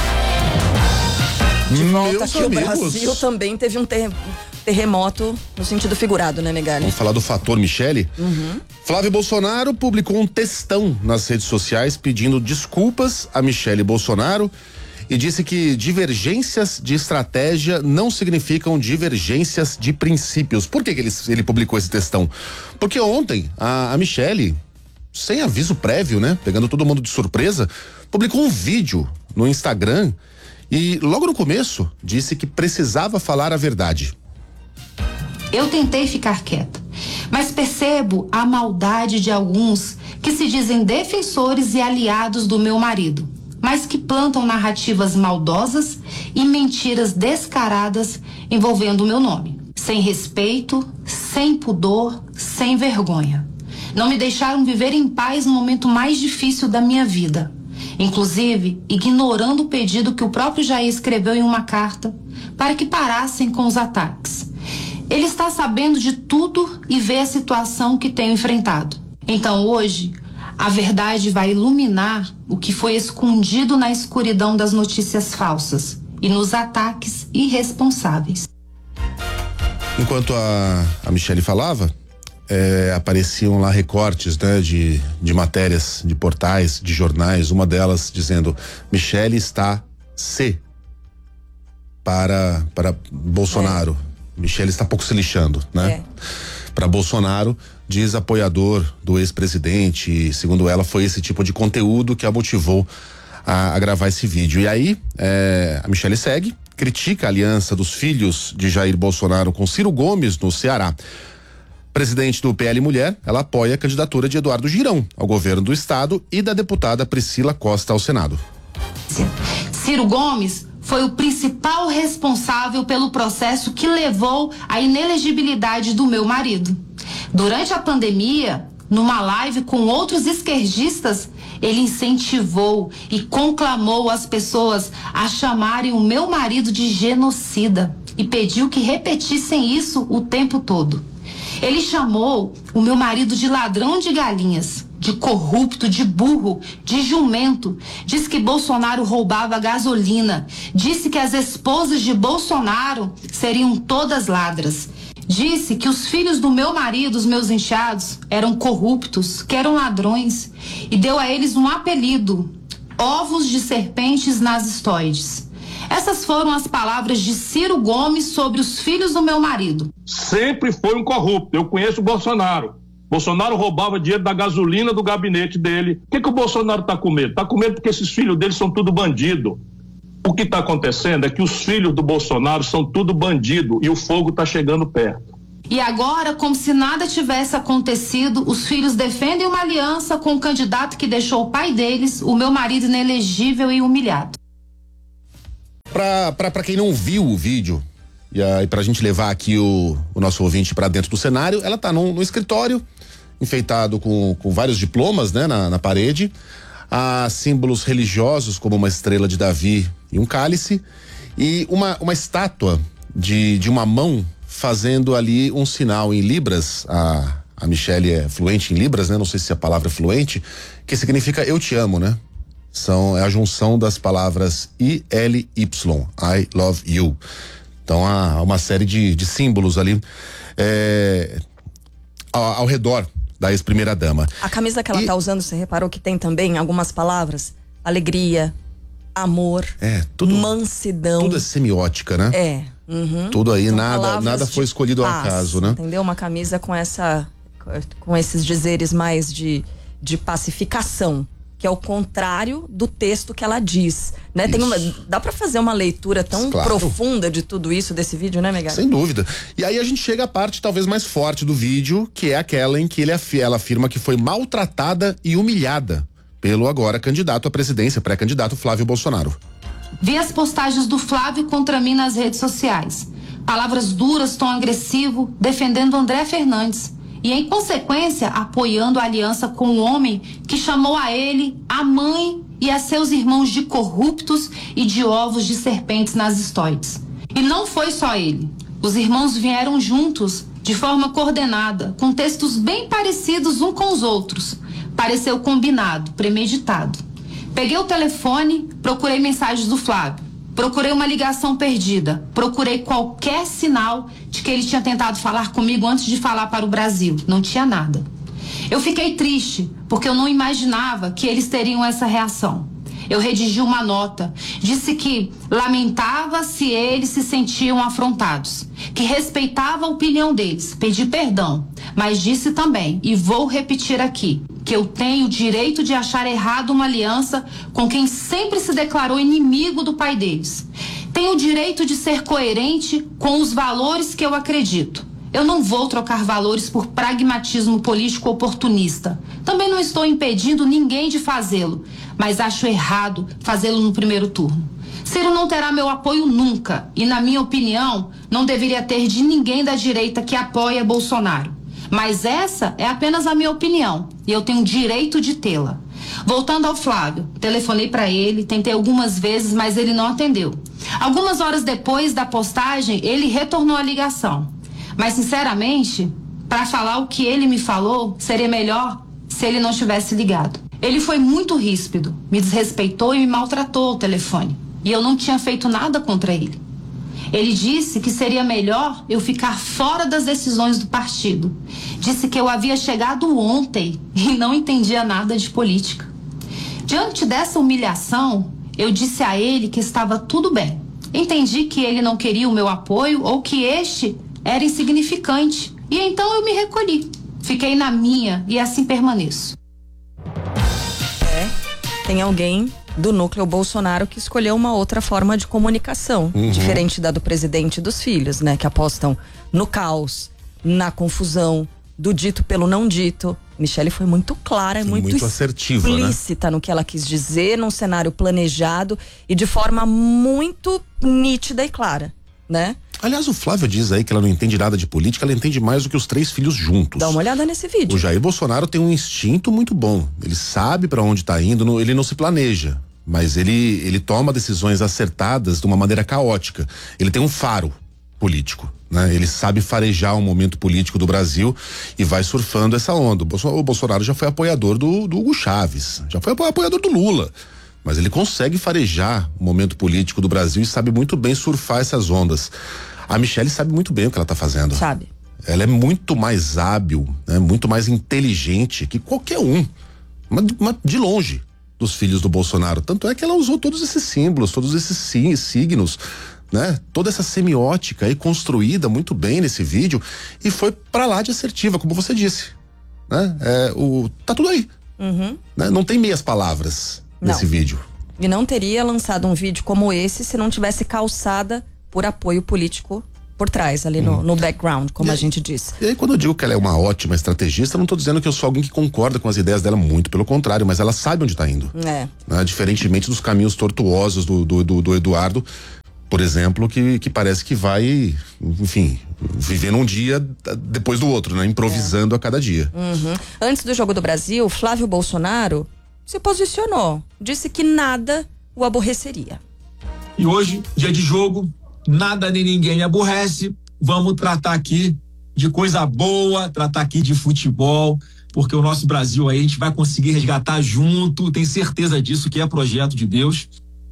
De volta Meus aqui, amigos. o Brasil também teve um ter- terremoto no sentido figurado, né, Megali? Vamos falar do fator Michele? Uhum. Flávio Bolsonaro publicou um textão nas redes sociais pedindo desculpas a Michele Bolsonaro e disse que divergências de estratégia não significam divergências de princípios. Por que, que ele, ele publicou esse textão? Porque ontem a, a Michele, sem aviso prévio, né, pegando todo mundo de surpresa, publicou um vídeo no Instagram e logo no começo disse que precisava falar a verdade. Eu tentei ficar quieta, mas percebo a maldade de alguns que se dizem defensores e aliados do meu marido, mas que plantam narrativas maldosas e mentiras descaradas envolvendo o meu nome. Sem respeito, sem pudor, sem vergonha. Não me deixaram viver em paz no momento mais difícil da minha vida. Inclusive, ignorando o pedido que o próprio Jair escreveu em uma carta para que parassem com os ataques. Ele está sabendo de tudo e vê a situação que tenho enfrentado. Então hoje, a verdade vai iluminar o que foi escondido na escuridão das notícias falsas e nos ataques irresponsáveis. Enquanto a, a Michele falava, é, apareciam lá recortes, né, de, de matérias, de portais, de jornais, uma delas dizendo: Michele está C para, para Bolsonaro. É. Michele está pouco se lixando, né? É. Para Bolsonaro, diz apoiador do ex-presidente, segundo ela, foi esse tipo de conteúdo que a motivou a, a gravar esse vídeo. E aí, é, a Michele segue, critica a aliança dos filhos de Jair Bolsonaro com Ciro Gomes no Ceará. Presidente do P L Mulher, ela apoia a candidatura de Eduardo Girão ao governo do estado e da deputada Priscila Costa ao Senado. Ciro Gomes foi o principal responsável pelo processo que levou à inelegibilidade do meu marido. Durante a pandemia, numa live com outros esquerdistas, ele incentivou e conclamou as pessoas a chamarem o meu marido de genocida e pediu que repetissem isso o tempo todo. Ele chamou o meu marido de ladrão de galinhas, de corrupto, de burro, de jumento. Disse que Bolsonaro roubava gasolina. Disse que as esposas de Bolsonaro seriam todas ladras. Disse que os filhos do meu marido, os meus enteados, eram corruptos, que eram ladrões. E deu a eles um apelido: ovos de serpentes nazistoides. Essas foram as palavras de Ciro Gomes sobre os filhos do meu marido. Sempre foi um corrupto. Eu conheço o Bolsonaro. Bolsonaro roubava dinheiro da gasolina do gabinete dele. O que, que o Bolsonaro está com medo? Está com medo porque esses filhos dele são tudo bandido. O que está acontecendo é que os filhos do Bolsonaro são tudo bandido e o fogo está chegando perto. E agora, como se nada tivesse acontecido, os filhos defendem uma aliança com o candidato que deixou o pai deles, o meu marido, inelegível e humilhado. Pra, pra, pra quem não viu o vídeo, e aí pra gente levar aqui o, o nosso ouvinte pra dentro do cenário, ela tá no, no escritório, enfeitado com, com vários diplomas, né, na, na parede. Há símbolos religiosos como uma estrela de Davi e um cálice, e uma, uma estátua de, de uma mão fazendo ali um sinal em libras. A, a Michele é fluente em libras, né? Não sei se a palavra é fluente, que significa eu te amo, né? São, é a junção das palavras I L Y, I love you. Então há uma série de, de símbolos ali é, ao, ao redor da ex-primeira dama. A camisa que ela e... tá usando, você reparou que tem também algumas palavras? Alegria, amor, é, tudo, mansidão. Tudo é semiótica, né? É. Uhum. Tudo aí, São nada, nada foi escolhido ao acaso, né? Entendeu? Uma camisa com essa, com esses dizeres mais de, de pacificação, que é o contrário do texto que ela diz, né? Tem uma, dá pra fazer uma leitura tão claro. profunda de tudo isso desse vídeo, né, Megali? Sem dúvida. E aí a gente chega à parte talvez mais forte do vídeo, que é aquela em que ele, ela afirma que foi maltratada e humilhada pelo agora candidato à presidência, pré-candidato Flávio Bolsonaro. Vi as postagens do Flávio contra mim nas redes sociais. Palavras duras, tom agressivo, defendendo André Fernandes. E, em consequência, apoiando a aliança com o homem que chamou a ele, a mãe e a seus irmãos de corruptos e de ovos de serpentes nas estoides. E não foi só ele. Os irmãos vieram juntos, de forma coordenada, com textos bem parecidos uns com os outros. Pareceu combinado, premeditado. Peguei o telefone, procurei mensagens do Flávio. Procurei uma ligação perdida. Procurei qualquer sinal de que ele tinha tentado falar comigo antes de falar para o Brasil. Não tinha nada. Eu fiquei triste, porque eu não imaginava que eles teriam essa reação. Eu redigi uma nota. Disse que lamentava se eles se sentiam afrontados. Que respeitava a opinião deles. Pedi perdão. Mas disse também, e vou repetir aqui, que eu tenho o direito de achar errado uma aliança com quem sempre se declarou inimigo do pai deles. Tenho o direito de ser coerente com os valores que eu acredito. Eu não vou trocar valores por pragmatismo político oportunista. Também não estou impedindo ninguém de fazê-lo, mas acho errado fazê-lo no primeiro turno. Ciro não terá meu apoio nunca e, na minha opinião, não deveria ter de ninguém da direita que apoia Bolsonaro. Mas essa é apenas a minha opinião e eu tenho direito de tê-la. Voltando ao Flávio, telefonei para ele, tentei algumas vezes, mas ele não atendeu. Algumas horas depois da postagem, ele retornou a ligação. Mas, sinceramente, para falar o que ele me falou, seria melhor se ele não tivesse ligado. Ele foi muito ríspido, me desrespeitou e me maltratou ao telefone. E eu não tinha feito nada contra ele. Ele disse que seria melhor eu ficar fora das decisões do partido. Disse que eu havia chegado ontem e não entendia nada de política. Diante dessa humilhação, eu disse a ele que estava tudo bem. Entendi que ele não queria o meu apoio ou que este era insignificante. E então eu me recolhi. Fiquei na minha e assim permaneço. É, tem alguém do núcleo Bolsonaro que escolheu uma outra forma de comunicação, uhum. diferente da do presidente e dos filhos, né? Que apostam no caos, na confusão, do dito pelo não dito. Michele foi muito clara, foi muito, muito assertiva, explícita, né? no que ela quis dizer, num cenário planejado e de forma muito nítida e clara, né? Aliás, o Flávio diz aí que ela não entende nada de política, ela entende mais do que os três filhos juntos. Dá uma olhada nesse vídeo. O Jair Bolsonaro tem um instinto muito bom. Ele sabe para onde tá indo, ele não se planeja, mas ele ele toma decisões acertadas de uma maneira caótica. Ele tem um faro político, né? Ele sabe farejar o momento político do Brasil e vai surfando essa onda. O Bolsonaro já foi apoiador do, do Hugo Chávez, já foi apoiador do Lula. Mas ele consegue farejar o momento político do Brasil e sabe muito bem surfar essas ondas. A Michele sabe muito bem o que ela tá fazendo. Sabe. Ela é muito mais hábil, né? Muito mais inteligente que qualquer um, uma, uma, de longe, dos filhos do Bolsonaro. Tanto é que ela usou todos esses símbolos, todos esses sim, signos, né? Toda essa semiótica aí construída muito bem nesse vídeo e foi pra lá de assertiva, como você disse, né? É, o, tá tudo aí. Uhum. Né? Não tem meias palavras nesse não. vídeo. E não teria lançado um vídeo como esse se não tivesse calçada por apoio político por trás, ali no, no background, como e a gente disse. E aí, quando eu digo que ela é uma ótima estrategista, eu não tô dizendo que eu sou alguém que concorda com as ideias dela, muito pelo contrário, mas ela sabe onde tá indo. É. Né? Diferentemente dos caminhos tortuosos do, do, do, do Eduardo, por exemplo, que, que parece que vai, enfim, vivendo um dia depois do outro, né? Improvisando é. a cada dia. Uhum. Antes do Jogo do Brasil, Flávio Bolsonaro se posicionou, disse que nada o aborreceria. E hoje, dia de jogo, nada nem ninguém me aborrece. Vamos tratar aqui de coisa boa, tratar aqui de futebol, porque o nosso Brasil aí a gente vai conseguir resgatar junto, tenho certeza disso, que é projeto de Deus.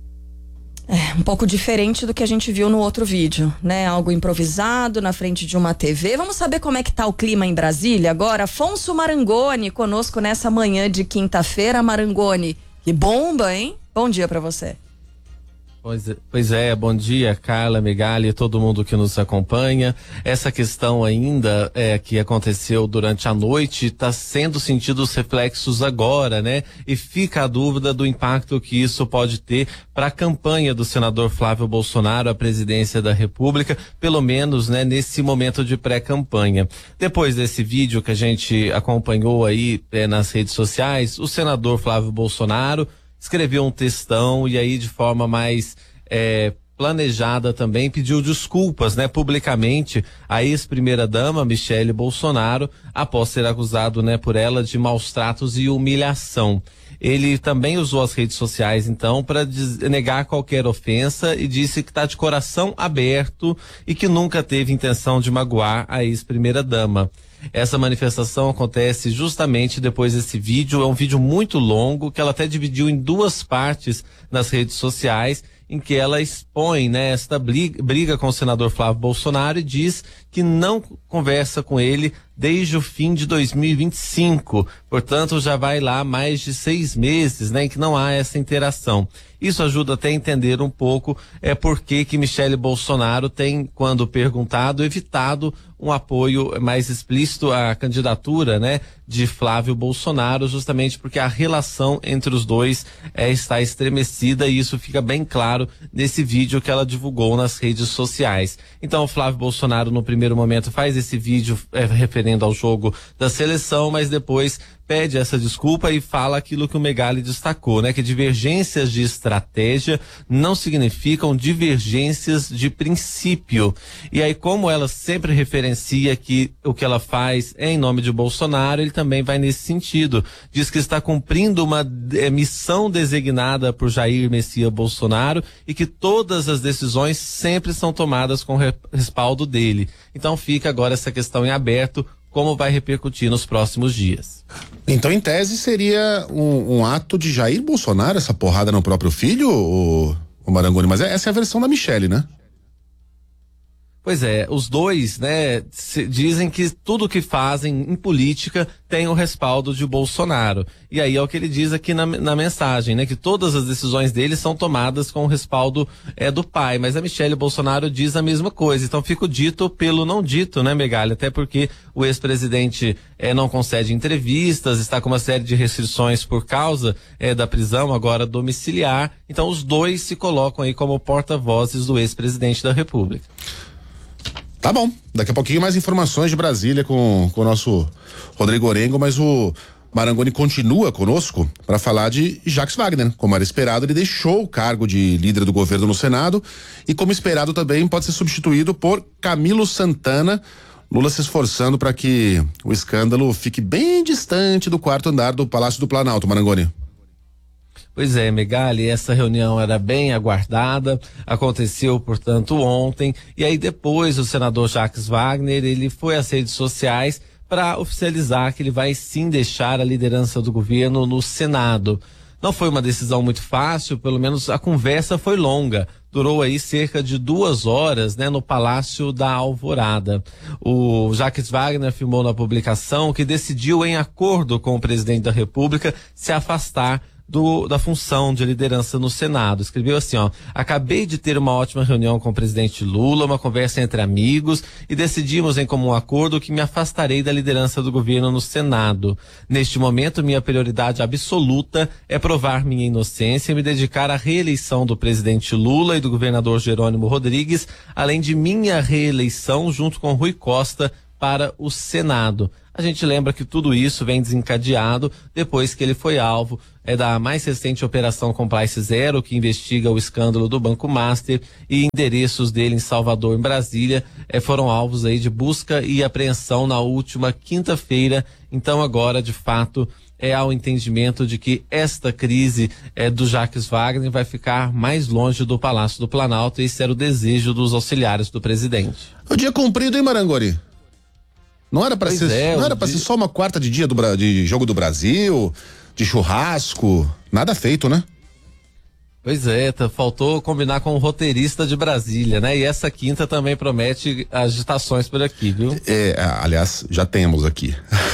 É, um pouco diferente do que a gente viu no outro vídeo, né? Algo improvisado na frente de uma T V. Vamos saber como é que tá o clima em Brasília agora? Afonso Marangoni conosco nessa manhã de quinta-feira. Marangoni, que bomba, hein? Bom dia pra você. Pois é, pois é, bom dia, Carla, Megali e todo mundo que nos acompanha. Essa questão ainda é, que aconteceu durante a noite está sendo sentido os reflexos agora, né? E fica a dúvida do impacto que isso pode ter para a campanha do senador Flávio Bolsonaro à presidência da República, pelo menos, né, nesse momento de pré-campanha. Depois desse vídeo que a gente acompanhou aí é, nas redes sociais, o senador Flávio Bolsonaro escreveu um textão e aí de forma mais é, planejada também pediu desculpas, né, publicamente à ex-primeira-dama Michele Bolsonaro após ser acusado, né, por ela de maus tratos e humilhação. Ele também usou as redes sociais então para negar qualquer ofensa e disse que está de coração aberto e que nunca teve intenção de magoar a ex-primeira-dama. Essa manifestação acontece justamente depois desse vídeo. É um vídeo muito longo que ela até dividiu em duas partes nas redes sociais, em que ela expõe, né, esta briga, briga com o senador Flávio Bolsonaro e diz que não conversa com ele desde o fim de dois mil e vinte e cinco. Portanto, já vai lá mais de seis meses, né, em que não há essa interação. Isso ajuda até a entender um pouco é por que que Michele Bolsonaro tem, quando perguntado, evitado um apoio mais explícito à candidatura, né, de Flávio Bolsonaro, justamente porque a relação entre os dois é, está estremecida e isso fica bem claro nesse vídeo que ela divulgou nas redes sociais. Então, o Flávio Bolsonaro, no primeiro momento, faz esse vídeo é, referendo ao jogo da seleção, mas depois pede essa desculpa e fala aquilo que o Megali destacou, né? Que divergências de estratégia não significam divergências de princípio. E aí, como ela sempre referencia que o que ela faz é em nome de Bolsonaro, ele também vai nesse sentido. Diz que está cumprindo uma é, missão designada por Jair Messias Bolsonaro e que todas as decisões sempre são tomadas com re- respaldo dele. Então fica agora essa questão em aberto, como vai repercutir nos próximos dias. Então, em tese, seria um, um ato de Jair Bolsonaro, essa porrada no próprio filho, o, o Marangoni, mas é, essa é a versão da Michele, né? Pois é, os dois, né, se, dizem que tudo que fazem em política tem o respaldo de Bolsonaro. E aí é o que ele diz aqui na, na mensagem, né, que todas as decisões dele são tomadas com o respaldo é, do pai. Mas a Michele Bolsonaro diz a mesma coisa. Então fica o dito pelo não dito, né, Megali? Até porque o ex-presidente é, não concede entrevistas, está com uma série de restrições por causa é, da prisão agora domiciliar. Então os dois se colocam aí como porta-vozes do ex-presidente da República. Tá bom, daqui a pouquinho mais informações de Brasília com, com o nosso Rodrigo Orengo, mas o Marangoni continua conosco para falar de Jacques Wagner. Como era esperado, ele deixou o cargo de líder do governo no Senado e, como esperado também, pode ser substituído por Camilo Santana. Lula se esforçando para que o escândalo fique bem distante do quarto andar do Palácio do Planalto, Marangoni. Pois é, Megali, essa reunião era bem aguardada, aconteceu, portanto, ontem, e aí depois o senador Jacques Wagner, ele foi às redes sociais para oficializar que ele vai sim deixar a liderança do governo no Senado. Não foi uma decisão muito fácil, pelo menos a conversa foi longa. Durou aí cerca de duas horas, né, no Palácio da Alvorada. O Jacques Wagner afirmou na publicação que decidiu, em acordo com o presidente da República, se afastar do, da função de liderança no Senado. Escreveu assim, ó: acabei de ter uma ótima reunião com o presidente Lula, uma conversa entre amigos, e decidimos em comum acordo que me afastarei da liderança do governo no Senado. Neste momento, minha prioridade absoluta é provar minha inocência e me dedicar à reeleição do presidente Lula e do governador Jerônimo Rodrigues, além de minha reeleição junto com Rui Costa para o Senado. A gente lembra que tudo isso vem desencadeado depois que ele foi alvo é da mais recente Operação Compliance Zero, que investiga o escândalo do Banco Master, e endereços dele em Salvador, em Brasília, é, foram alvos aí de busca e apreensão na última quinta-feira. Então agora, de fato, é ao entendimento de que esta crise é, do Jacques Wagner vai ficar mais longe do Palácio do Planalto, e esse era o desejo dos auxiliares do presidente. O dia cumprido, hein, Marangoni? Não era para ser, é, não era para dia... ser só uma quarta de dia do, de jogo do Brasil, de churrasco, nada feito, né? Pois é, tá, faltou combinar com o roteirista de Brasília, né? E essa quinta também promete agitações por aqui, viu? É, aliás, já temos aqui.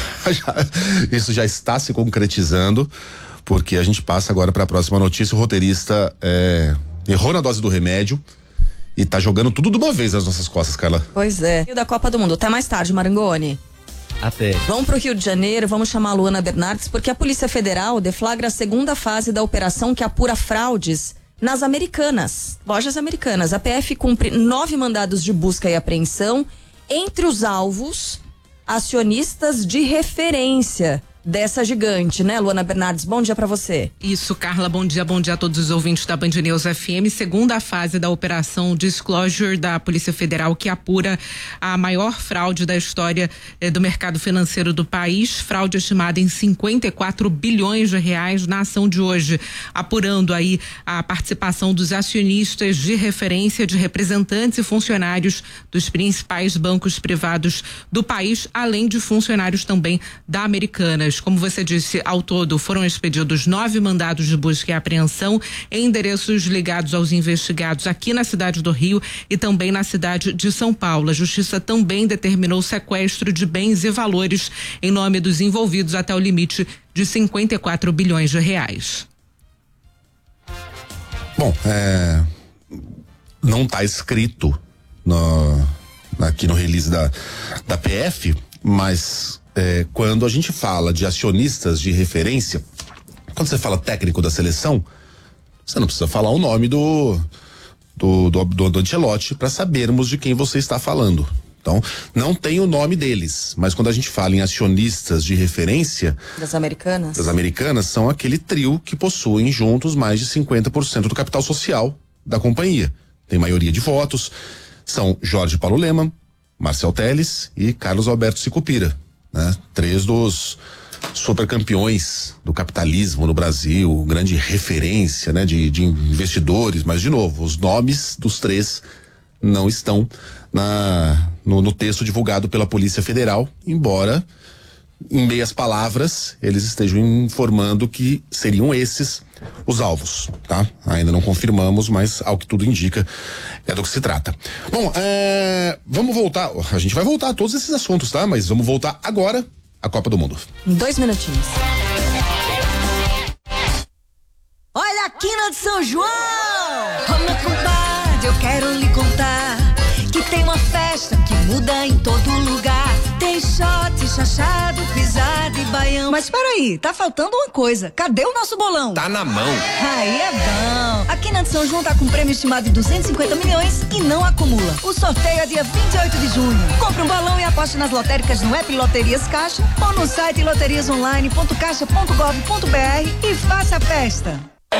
Isso já está se concretizando, porque a gente passa agora para a próxima notícia. O roteirista é, errou na dose do remédio e tá jogando tudo de uma vez nas nossas costas, Carla. Pois é. E da Copa do Mundo. Até mais tarde, Marangoni. Até. Vamos pro Rio de Janeiro, vamos chamar a Luana Bernardes, porque a Polícia Federal deflagra a segunda fase da operação que apura fraudes nas Americanas, lojas americanas. A P F cumpre nove mandados de busca e apreensão. Entre os alvos, acionistas de referência dessa gigante, né, Luana Bernardes? Bom dia pra você. Isso, Carla, bom dia, bom dia a todos os ouvintes da Band News F M. Segunda fase da operação Disclosure da Polícia Federal, que apura a maior fraude da história eh, do mercado financeiro do país, fraude estimada em cinquenta e quatro bilhões de reais na ação de hoje, apurando aí a participação dos acionistas de referência, de representantes e funcionários dos principais bancos privados do país, além de funcionários também da Americanas. Como você disse, ao todo foram expedidos nove mandados de busca e apreensão em endereços ligados aos investigados aqui na cidade do Rio e também na cidade de São Paulo. A Justiça também determinou o sequestro de bens e valores em nome dos envolvidos até o limite de cinquenta e quatro bilhões de reais. Bom, é, não está escrito no, aqui no release da, da P F, mas É, quando a gente fala de acionistas de referência, quando você fala técnico da seleção, você não precisa falar o nome do do, do, do, do Ancelotti para sabermos de quem você está falando. Então, não tem o nome deles, mas quando a gente fala em acionistas de referência das Americanas, das Americanas são aquele trio que possuem juntos mais de cinquenta por cento do capital social da companhia. Tem maioria de votos, são Jorge Paulo Lemann, Marcel Telles e Carlos Alberto Sicupira. Né? Três dos supercampeões do capitalismo no Brasil, grande referência, né? de, de investidores, mas de novo, os nomes dos três não estão na, no, no texto divulgado pela Polícia Federal, embora em meias palavras eles estejam informando que seriam esses os alvos, tá? Ainda não confirmamos, mas ao que tudo indica é do que se trata. Bom, é, vamos voltar, a gente vai voltar a todos esses assuntos, tá? Mas vamos voltar agora à Copa do Mundo. Em dois minutinhos. Olha aqui na de São João! Ô meu compadre, eu quero lhe contar que tem uma festa que muda em todo lugar. Tem shot, chachado, pisada e baião. Mas peraí, tá faltando uma coisa. Cadê o nosso bolão? Tá na mão. Aí é bom. Aqui na de São João tá com prêmio estimado de duzentos e cinquenta milhões e não acumula. O sorteio é dia vinte e oito de junho. Compre um bolão e aposte nas lotéricas no app Loterias Caixa ou no site loterias online ponto caixa ponto gov ponto br e faça a festa.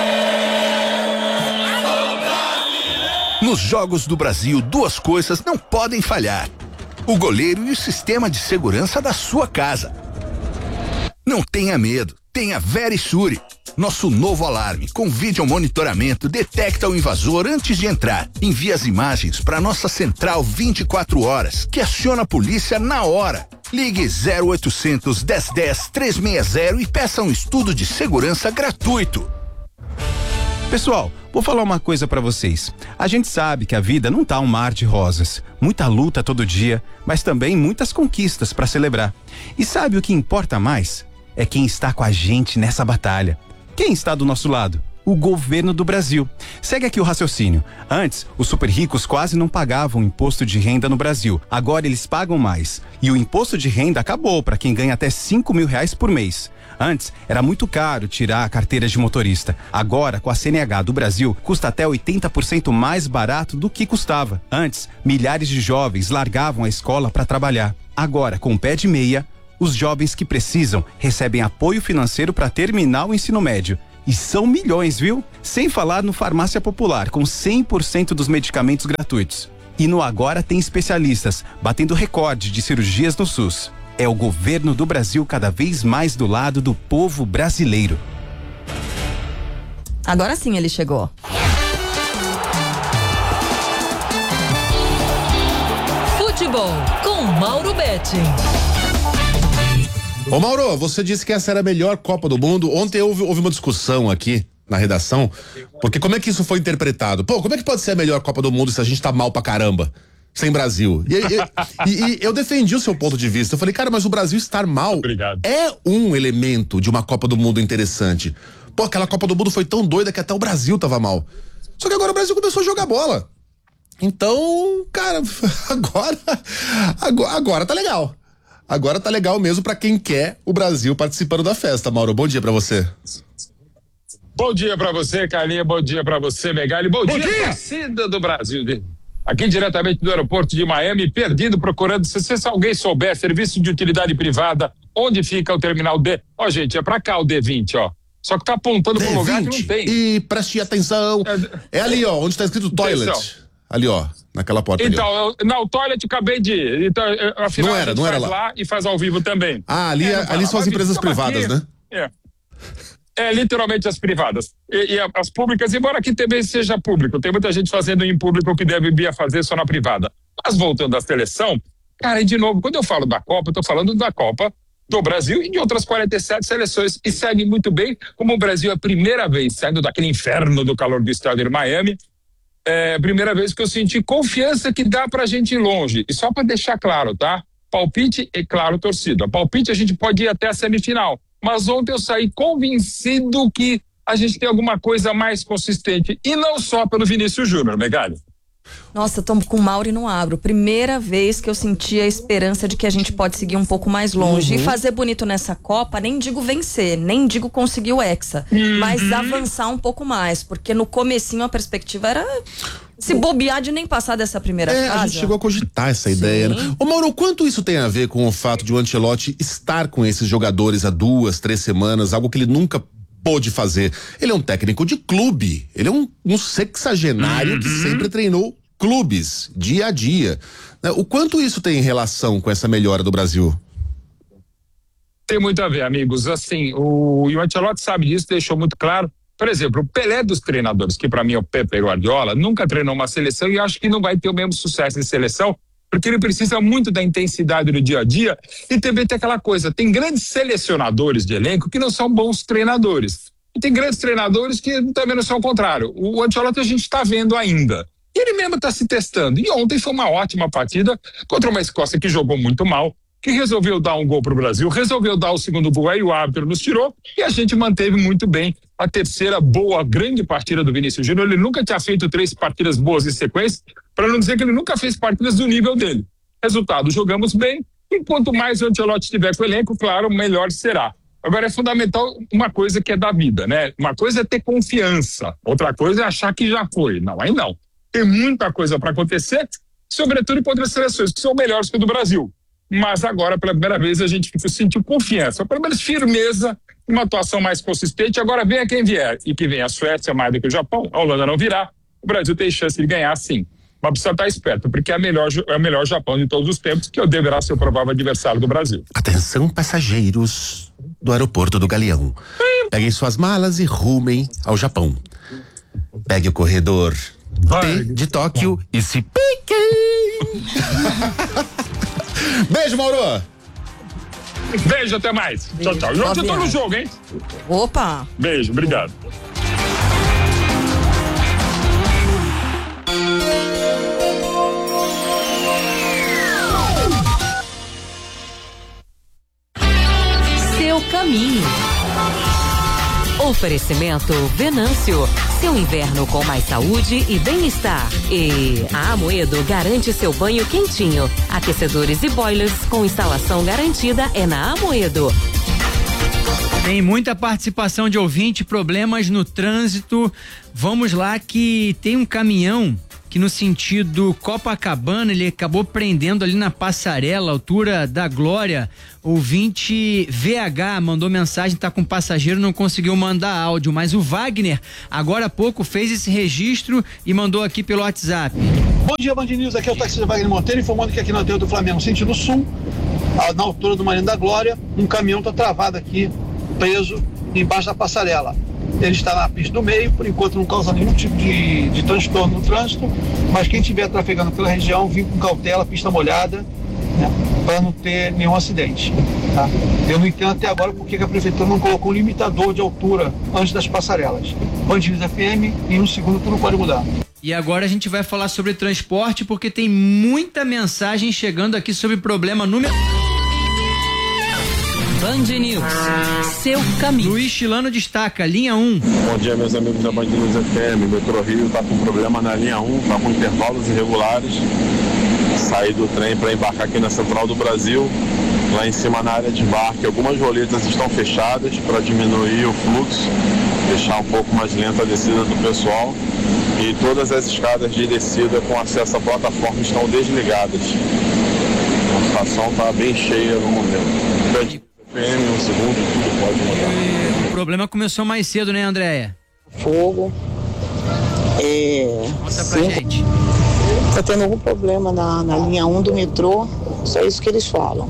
Nos Jogos do Brasil, duas coisas não podem falhar: o goleiro e o sistema de segurança da sua casa. Não tenha medo, tenha Verisure. Nosso novo alarme com vídeo monitoramento detecta o invasor antes de entrar. Envia as imagens para nossa central vinte e quatro horas, que aciona a polícia na hora. Ligue zero oitocentos, dez dez, trezentos e sessenta e peça um estudo de segurança gratuito. Pessoal, vou falar uma coisa pra vocês. A gente sabe que a vida não tá um mar de rosas, muita luta todo dia, mas também muitas conquistas pra celebrar. E sabe o que importa mais? É quem está com a gente nessa batalha. Quem está do nosso lado? O governo do Brasil. Segue aqui o raciocínio. Antes, os super ricos quase não pagavam imposto de renda no Brasil. Agora eles pagam mais. E o imposto de renda acabou para quem ganha até cinco mil reais por mês. Antes, era muito caro tirar a carteira de motorista. Agora, com a C N H do Brasil, custa até oitenta por cento mais barato do que custava. Antes, milhares de jovens largavam a escola para trabalhar. Agora, com o pé de meia, os jovens que precisam recebem apoio financeiro para terminar o ensino médio. E são milhões, viu? Sem falar no Farmácia Popular, com cem por cento dos medicamentos gratuitos. E no Agora tem especialistas, batendo recorde de cirurgias no SUS. É o governo do Brasil cada vez mais do lado do povo brasileiro. Agora sim ele chegou. Futebol com Mauro Betting. Ô Mauro, você disse que essa era a melhor Copa do Mundo. Ontem houve, houve uma discussão aqui na redação, porque como é que isso foi interpretado? Pô, como é que pode ser a melhor Copa do Mundo se a gente tá mal pra caramba? Sem Brasil. E, e, e, e eu defendi o seu ponto de vista. Eu falei, cara, mas o Brasil estar mal Obrigado. é um elemento de uma Copa do Mundo interessante. Pô, aquela Copa do Mundo foi tão doida que até o Brasil tava mal. Só que agora o Brasil começou a jogar bola. Então, cara, agora, agora, agora tá legal. Agora tá legal mesmo pra quem quer o Brasil participando da festa. Mauro, bom dia pra você. Bom dia pra você, Carlinha. Bom dia pra você, Megali. Bom, bom dia, dia. Torcida do Brasil. Aqui diretamente do aeroporto de Miami, perdido, procurando, se, se alguém souber, serviço de utilidade privada, onde fica o terminal D? Ó, gente, é pra cá o D vinte, ó. Só que tá apontando pro lugar que não tem. E preste atenção. É, é ali, ó, onde tá escrito toilet. Atenção. Ali, ó, naquela porta. Então, ali, eu, não, o toilet acabei de ir. Então, afinal, não era, a gente não faz era lá. lá e faz ao vivo também. Ah, ali, é, ali são as empresas privadas, né? É. É, literalmente as privadas. E, e as públicas, embora aqui também seja público, tem muita gente fazendo em público que deveria fazer só na privada. Mas voltando à seleção, cara, e de novo, quando eu falo da Copa, eu tô falando da Copa do Brasil e de outras quarenta e sete seleções. E segue muito bem, como o Brasil é a primeira vez saindo daquele inferno do calor do estádio de Miami. É a primeira vez que eu senti confiança que dá pra gente ir longe. E só pra deixar claro, tá? Palpite e, claro, torcida. Palpite a gente pode ir até a semifinal. Mas ontem eu saí convencido que a gente tem alguma coisa mais consistente. E não só pelo Vinícius Júnior, Megali. Nossa, eu tô com o Mauro e não abro. Primeira vez que eu senti a esperança de que a gente pode seguir um pouco mais longe. Uhum. E fazer bonito nessa Copa, nem digo vencer, nem digo conseguir o Hexa. Uhum. Mas avançar um pouco mais. Porque no comecinho a perspectiva era se bobear de nem passar dessa primeira é, fase. A gente chegou a cogitar essa Sim. ideia, né? Ô Mauro, quanto isso tem a ver com o fato de o Ancelotti estar com esses jogadores há duas, três semanas, algo que ele nunca pôde fazer? Ele é um técnico de clube, ele é um, um sexagenário uhum. que sempre treinou clubes, dia a dia. O quanto isso tem relação com essa melhora do Brasil? Tem muito a ver, amigos. Assim, o, o Ancelotti sabe disso, deixou muito claro. Por exemplo, o Pelé dos treinadores, que para mim é o Pepe Guardiola, nunca treinou uma seleção e acho que não vai ter o mesmo sucesso em seleção, porque ele precisa muito da intensidade do dia a dia e também tem aquela coisa, tem grandes selecionadores de elenco que não são bons treinadores. E tem grandes treinadores que também não são o contrário. O Ancelotti a gente está vendo ainda. E ele mesmo está se testando. E ontem foi uma ótima partida contra uma Escócia que jogou muito mal, que resolveu dar um gol para o Brasil, resolveu dar o segundo gol, aí o árbitro nos tirou e a gente manteve muito bem a terceira boa, grande partida do Vinícius Júnior. Ele nunca tinha feito três partidas boas em sequência, para não dizer que ele nunca fez partidas do nível dele. Resultado, jogamos bem e quanto mais o Ancelotti estiver com o elenco, claro, melhor será. Agora é fundamental uma coisa que é da vida, né? Uma coisa é ter confiança, outra coisa é achar que já foi. Não, aí não. Tem muita coisa para acontecer, sobretudo contra as seleções que são melhores que o do Brasil. Mas agora, pela primeira vez, a gente sentiu confiança, pelo menos firmeza, uma atuação mais consistente. Agora venha quem vier, e que vem a Suécia mais do que o Japão, a Holanda não virá, o Brasil tem chance de ganhar sim. Mas precisa estar esperto, porque é, a melhor, é o melhor Japão de todos os tempos, que deverá ser o provável adversário do Brasil. Atenção, passageiros do aeroporto do Galeão. Peguem suas malas e rumem ao Japão. Pegue o corredor T de Tóquio e se piquem. Beijo, Mauro. Beijo, até mais. Beijo. Tchau, tchau. Eu tô no jogo, hein? Opa. Beijo, obrigado. Seu caminho. Oferece Oferecimento Venâncio, seu inverno com mais saúde e bem-estar. E a Amoedo garante seu banho quentinho. Aquecedores e boilers com instalação garantida é na Amoedo. Tem muita participação de ouvinte, problemas no trânsito. Vamos lá que tem um caminhão que no sentido Copacabana, ele acabou prendendo ali na passarela, altura da Glória. Ouvinte V H mandou mensagem, tá com passageiro, não conseguiu mandar áudio, mas o Wagner, agora há pouco, fez esse registro e mandou aqui pelo WhatsApp. Bom dia, Band News, aqui é o taxista Wagner Monteiro, informando que aqui na aldeia do Flamengo, sentido sul, na altura do Marinho da Glória, um caminhão tá travado aqui, preso, embaixo da passarela. Ele está na pista do meio, por enquanto não causa nenhum tipo de, de transtorno no trânsito, mas quem estiver trafegando pela região, vim com cautela, pista molhada, né, para não ter nenhum acidente. Tá? Eu não entendo até agora porque a prefeitura não colocou um limitador de altura antes das passarelas. Band News F M, em um segundo tudo pode mudar. E agora a gente vai falar sobre transporte, porque tem muita mensagem chegando aqui sobre problema número... Band News, seu caminho. Luiz Chilano destaca, linha um. Bom dia, meus amigos da Band News F M. Metrô Rio está com problema na linha um, está com intervalos irregulares. Saí do trem para embarcar aqui na Central do Brasil. Lá em cima na área de embarque, algumas roletas estão fechadas para diminuir o fluxo, deixar um pouco mais lenta a descida do pessoal. E todas as escadas de descida com acesso à plataforma estão desligadas. A estação está bem cheia no momento. Um segundo, tudo pode mudar. O problema começou mais cedo, né, Andréia? Fogo. É, Conta pra sim, gente. tá tendo algum problema na, na linha um do metrô, só isso que eles falam.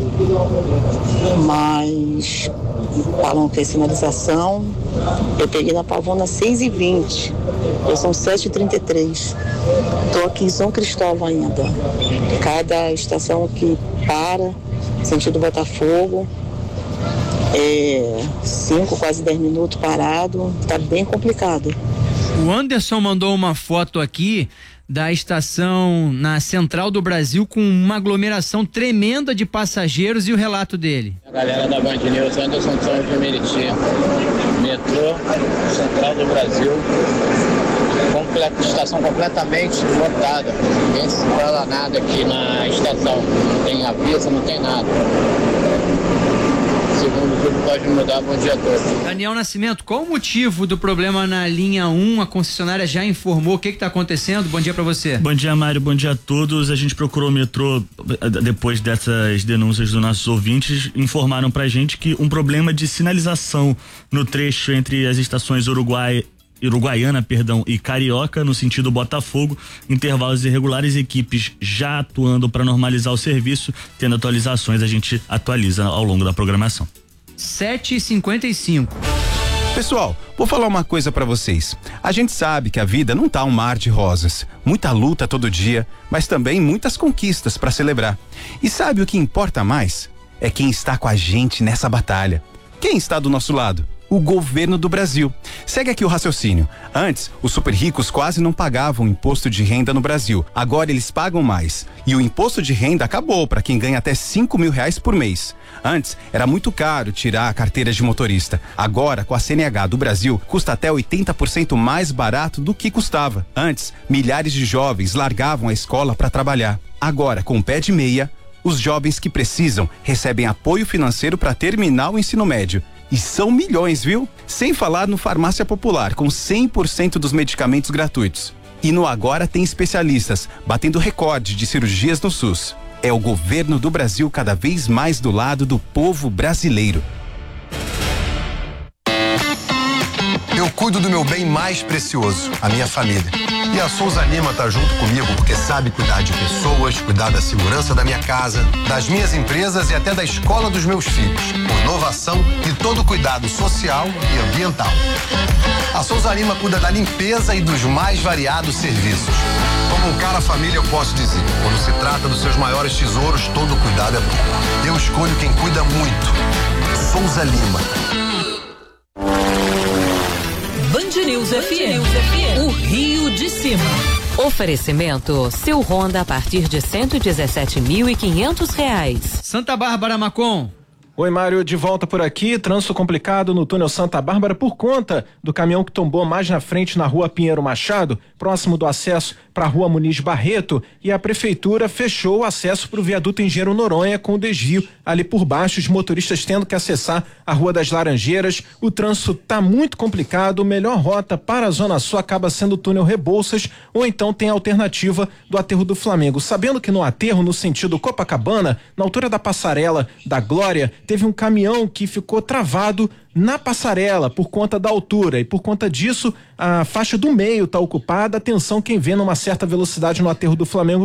Mas falam que é sinalização. Eu peguei na Pavona seis e vinte, já são sete e trinta e três. Estou aqui em São Cristóvão ainda. Cada estação que para, sentido Botafogo, é cinco, quase dez minutos parado, tá bem complicado. O Anderson mandou uma foto aqui da estação na Central do Brasil com uma aglomeração tremenda de passageiros e o relato dele. A galera da Band News, Anderson Santos de Meriti, metrô, Central do Brasil, completa, estação completamente lotada, ninguém se fala nada aqui na estação, não tem aviso, não tem nada. Segundo tudo pode mudar, bom dia a todos. Daniel Nascimento, qual o motivo do problema na linha um? A concessionária já informou o que está acontecendo? Bom dia para você. Bom dia, Mário, bom dia a todos. A gente procurou o metrô, depois dessas denúncias dos nossos ouvintes, informaram pra gente que um problema de sinalização no trecho entre as estações Uruguai Uruguaiana, perdão, e Carioca, no sentido Botafogo, intervalos irregulares, equipes já atuando para normalizar o serviço, tendo atualizações, a gente atualiza ao longo da programação. sete e cinquenta e cinco. Pessoal, vou falar uma coisa pra vocês. A gente sabe que a vida não tá um mar de rosas, muita luta todo dia, mas também muitas conquistas pra celebrar. E sabe o que importa mais? É quem está com a gente nessa batalha. Quem está do nosso lado? O governo do Brasil. Segue aqui o raciocínio. Antes, os super ricos quase não pagavam imposto de renda no Brasil. Agora eles pagam mais. E o imposto de renda acabou para quem ganha até cinco mil reais por mês. Antes, era muito caro tirar a carteira de motorista. Agora, com a C N H do Brasil, custa até oitenta por cento mais barato do que custava. Antes, milhares de jovens largavam a escola para trabalhar. Agora, com o pé de meia, os jovens que precisam recebem apoio financeiro para terminar o ensino médio. E são milhões, viu? Sem falar no Farmácia Popular, com cem por cento dos medicamentos gratuitos. E no Agora tem especialistas, batendo recorde de cirurgias no SUS. É o governo do Brasil cada vez mais do lado do povo brasileiro. Eu cuido do meu bem mais precioso, a minha família. E a Souza Lima tá junto comigo porque sabe cuidar de pessoas, cuidar da segurança da minha casa, das minhas empresas e até da escola dos meus filhos, com inovação e todo cuidado social e ambiental. A Souza Lima cuida da limpeza e dos mais variados serviços. Como um cara família, eu posso dizer, quando se trata dos seus maiores tesouros, todo cuidado é bom. Eu escolho quem cuida muito. Souza Lima. Band News F M, o Rio de Cima. Oferecimento, seu Honda a partir de cento e dezessete mil e quinhentos reais. Santa Bárbara, Macon. Oi, Mário, de volta por aqui. Trânsito complicado no túnel Santa Bárbara por conta do caminhão que tombou mais na frente na rua Pinheiro Machado, próximo do acesso para a rua Muniz Barreto, e a prefeitura fechou o acesso para o viaduto Engenheiro Noronha com desvio ali por baixo, os motoristas tendo que acessar a Rua das Laranjeiras. O trânsito está muito complicado. Melhor rota para a Zona Sul acaba sendo o túnel Rebouças, ou então tem a alternativa do aterro do Flamengo. Sabendo que no aterro, no sentido Copacabana, na altura da passarela da Glória, teve um caminhão que ficou travado na passarela por conta da altura, e por conta disso a faixa do meio está ocupada. Atenção quem vê numa certa velocidade no aterro do Flamengo